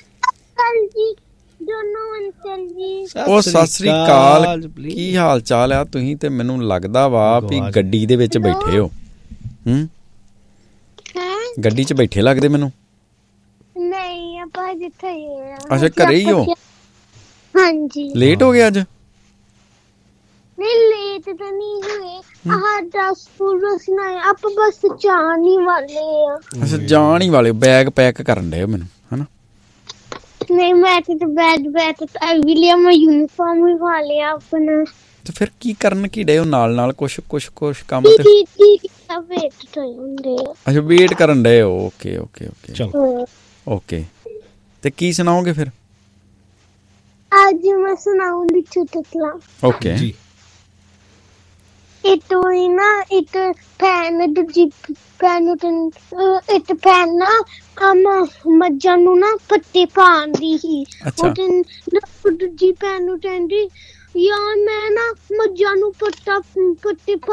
ਉਹ ਸਤਿ ਸ਼੍ਰੀ ਅਕਾਲ। ਕੀ ਹਾਲ ਚਾਲ ਆ? ਤੁਸੀਂ ਤੇ ਮੈਨੂੰ ਲੱਗਦਾ ਵਾ ਵੀ ਗੱਡੀ ਦੇ ਵਿੱਚ ਬੈਠੇ ਹੋ। ਹੂੰ ਗੱਡੀ ਚ ਬੈਠੇ ਲੱਗਦੇ ਮੈਨੂੰ। ਨਹੀਂ ਆਪਾਂ ਜਿੱਥੇ ਅੱਛਾ ਘਰੇ ਹੀ ਹੋ? ਹਾਂਜੀ। ਲੇਟ ਹੋ ਗਿਆ ਅੱਜ? ਨਹੀਂ ਲੇਟ ਤਾਂ ਨਹੀਂ ਹੋਏ। ਆਹ ਦਸ ਪੁਲਿਸ ਨਾ ਆਪਾਂ ਬਸ ਜਾਣ ਹੀ ਵਾਲੇ ਆ। ਅੱਛਾ ਜਾਣ ਹੀ ਵਾਲੇ। ਬੈਗ ਪੈਕ ਕਰਨ ਡਏ ਮੈਨੂੰ ਹਨਾ? ਨਹੀਂ ਮੈਂ ਤੇ ਬੈਗ ਬੈਗ ਤਾਂ ਵੀ ਲਿਆ। ਮੈਂ ਯੂਨੀਫਾਰਮ ਹੀ ਪਾ ਲਿਆ ਆਪਣਾ। ਤੇ ਫਿਰ ਕੀ ਕਰਨ ਕੀ ਡਏ ਹੋ ਨਾਲ ਨਾਲ? ਕੁਛ ਕੁਛ ਕੁਛ ਕੰਮ ਤੇ ਵੇਟ ਹੁੰਦੇ। ਅੱਛਾ ਵੇਟ ਕਰਨ ਡਏ ਹੋ। ਓਕੇ ਓਕੇ ਓਕੇ ਚਲੋ ਓਕੇ। ਤੇ ਕੀ ਸੁਣਾਓਗੇ ਫਿਰ? ਅੱਜ ਮੈਂ ਸੁਣਾਉਂਗੀ ਚੁਟਕਲਾ। ਓਕੇ ਜੀ। Itu ina itu pen ਦੂਜੀ ਪੈਨ ਨੂੰ ਇੱਕ ਪੈਨ ਨਾ ਆਮ ਮੱਝਾਂ ਨੂੰ ਨਾ ਪੱਤੇ ਪਾਉਂਦੀ ਸੀ। ਉਹ ਦੂਜੀ ਪੈਨ ਨੂੰ ਕਹਿੰਦੀ ਯਾਰ ਮੈਂ ਨਾ ਮੱਝਾਂ ਨੂੰ ਪੱਤਾ ਪੱਤੇ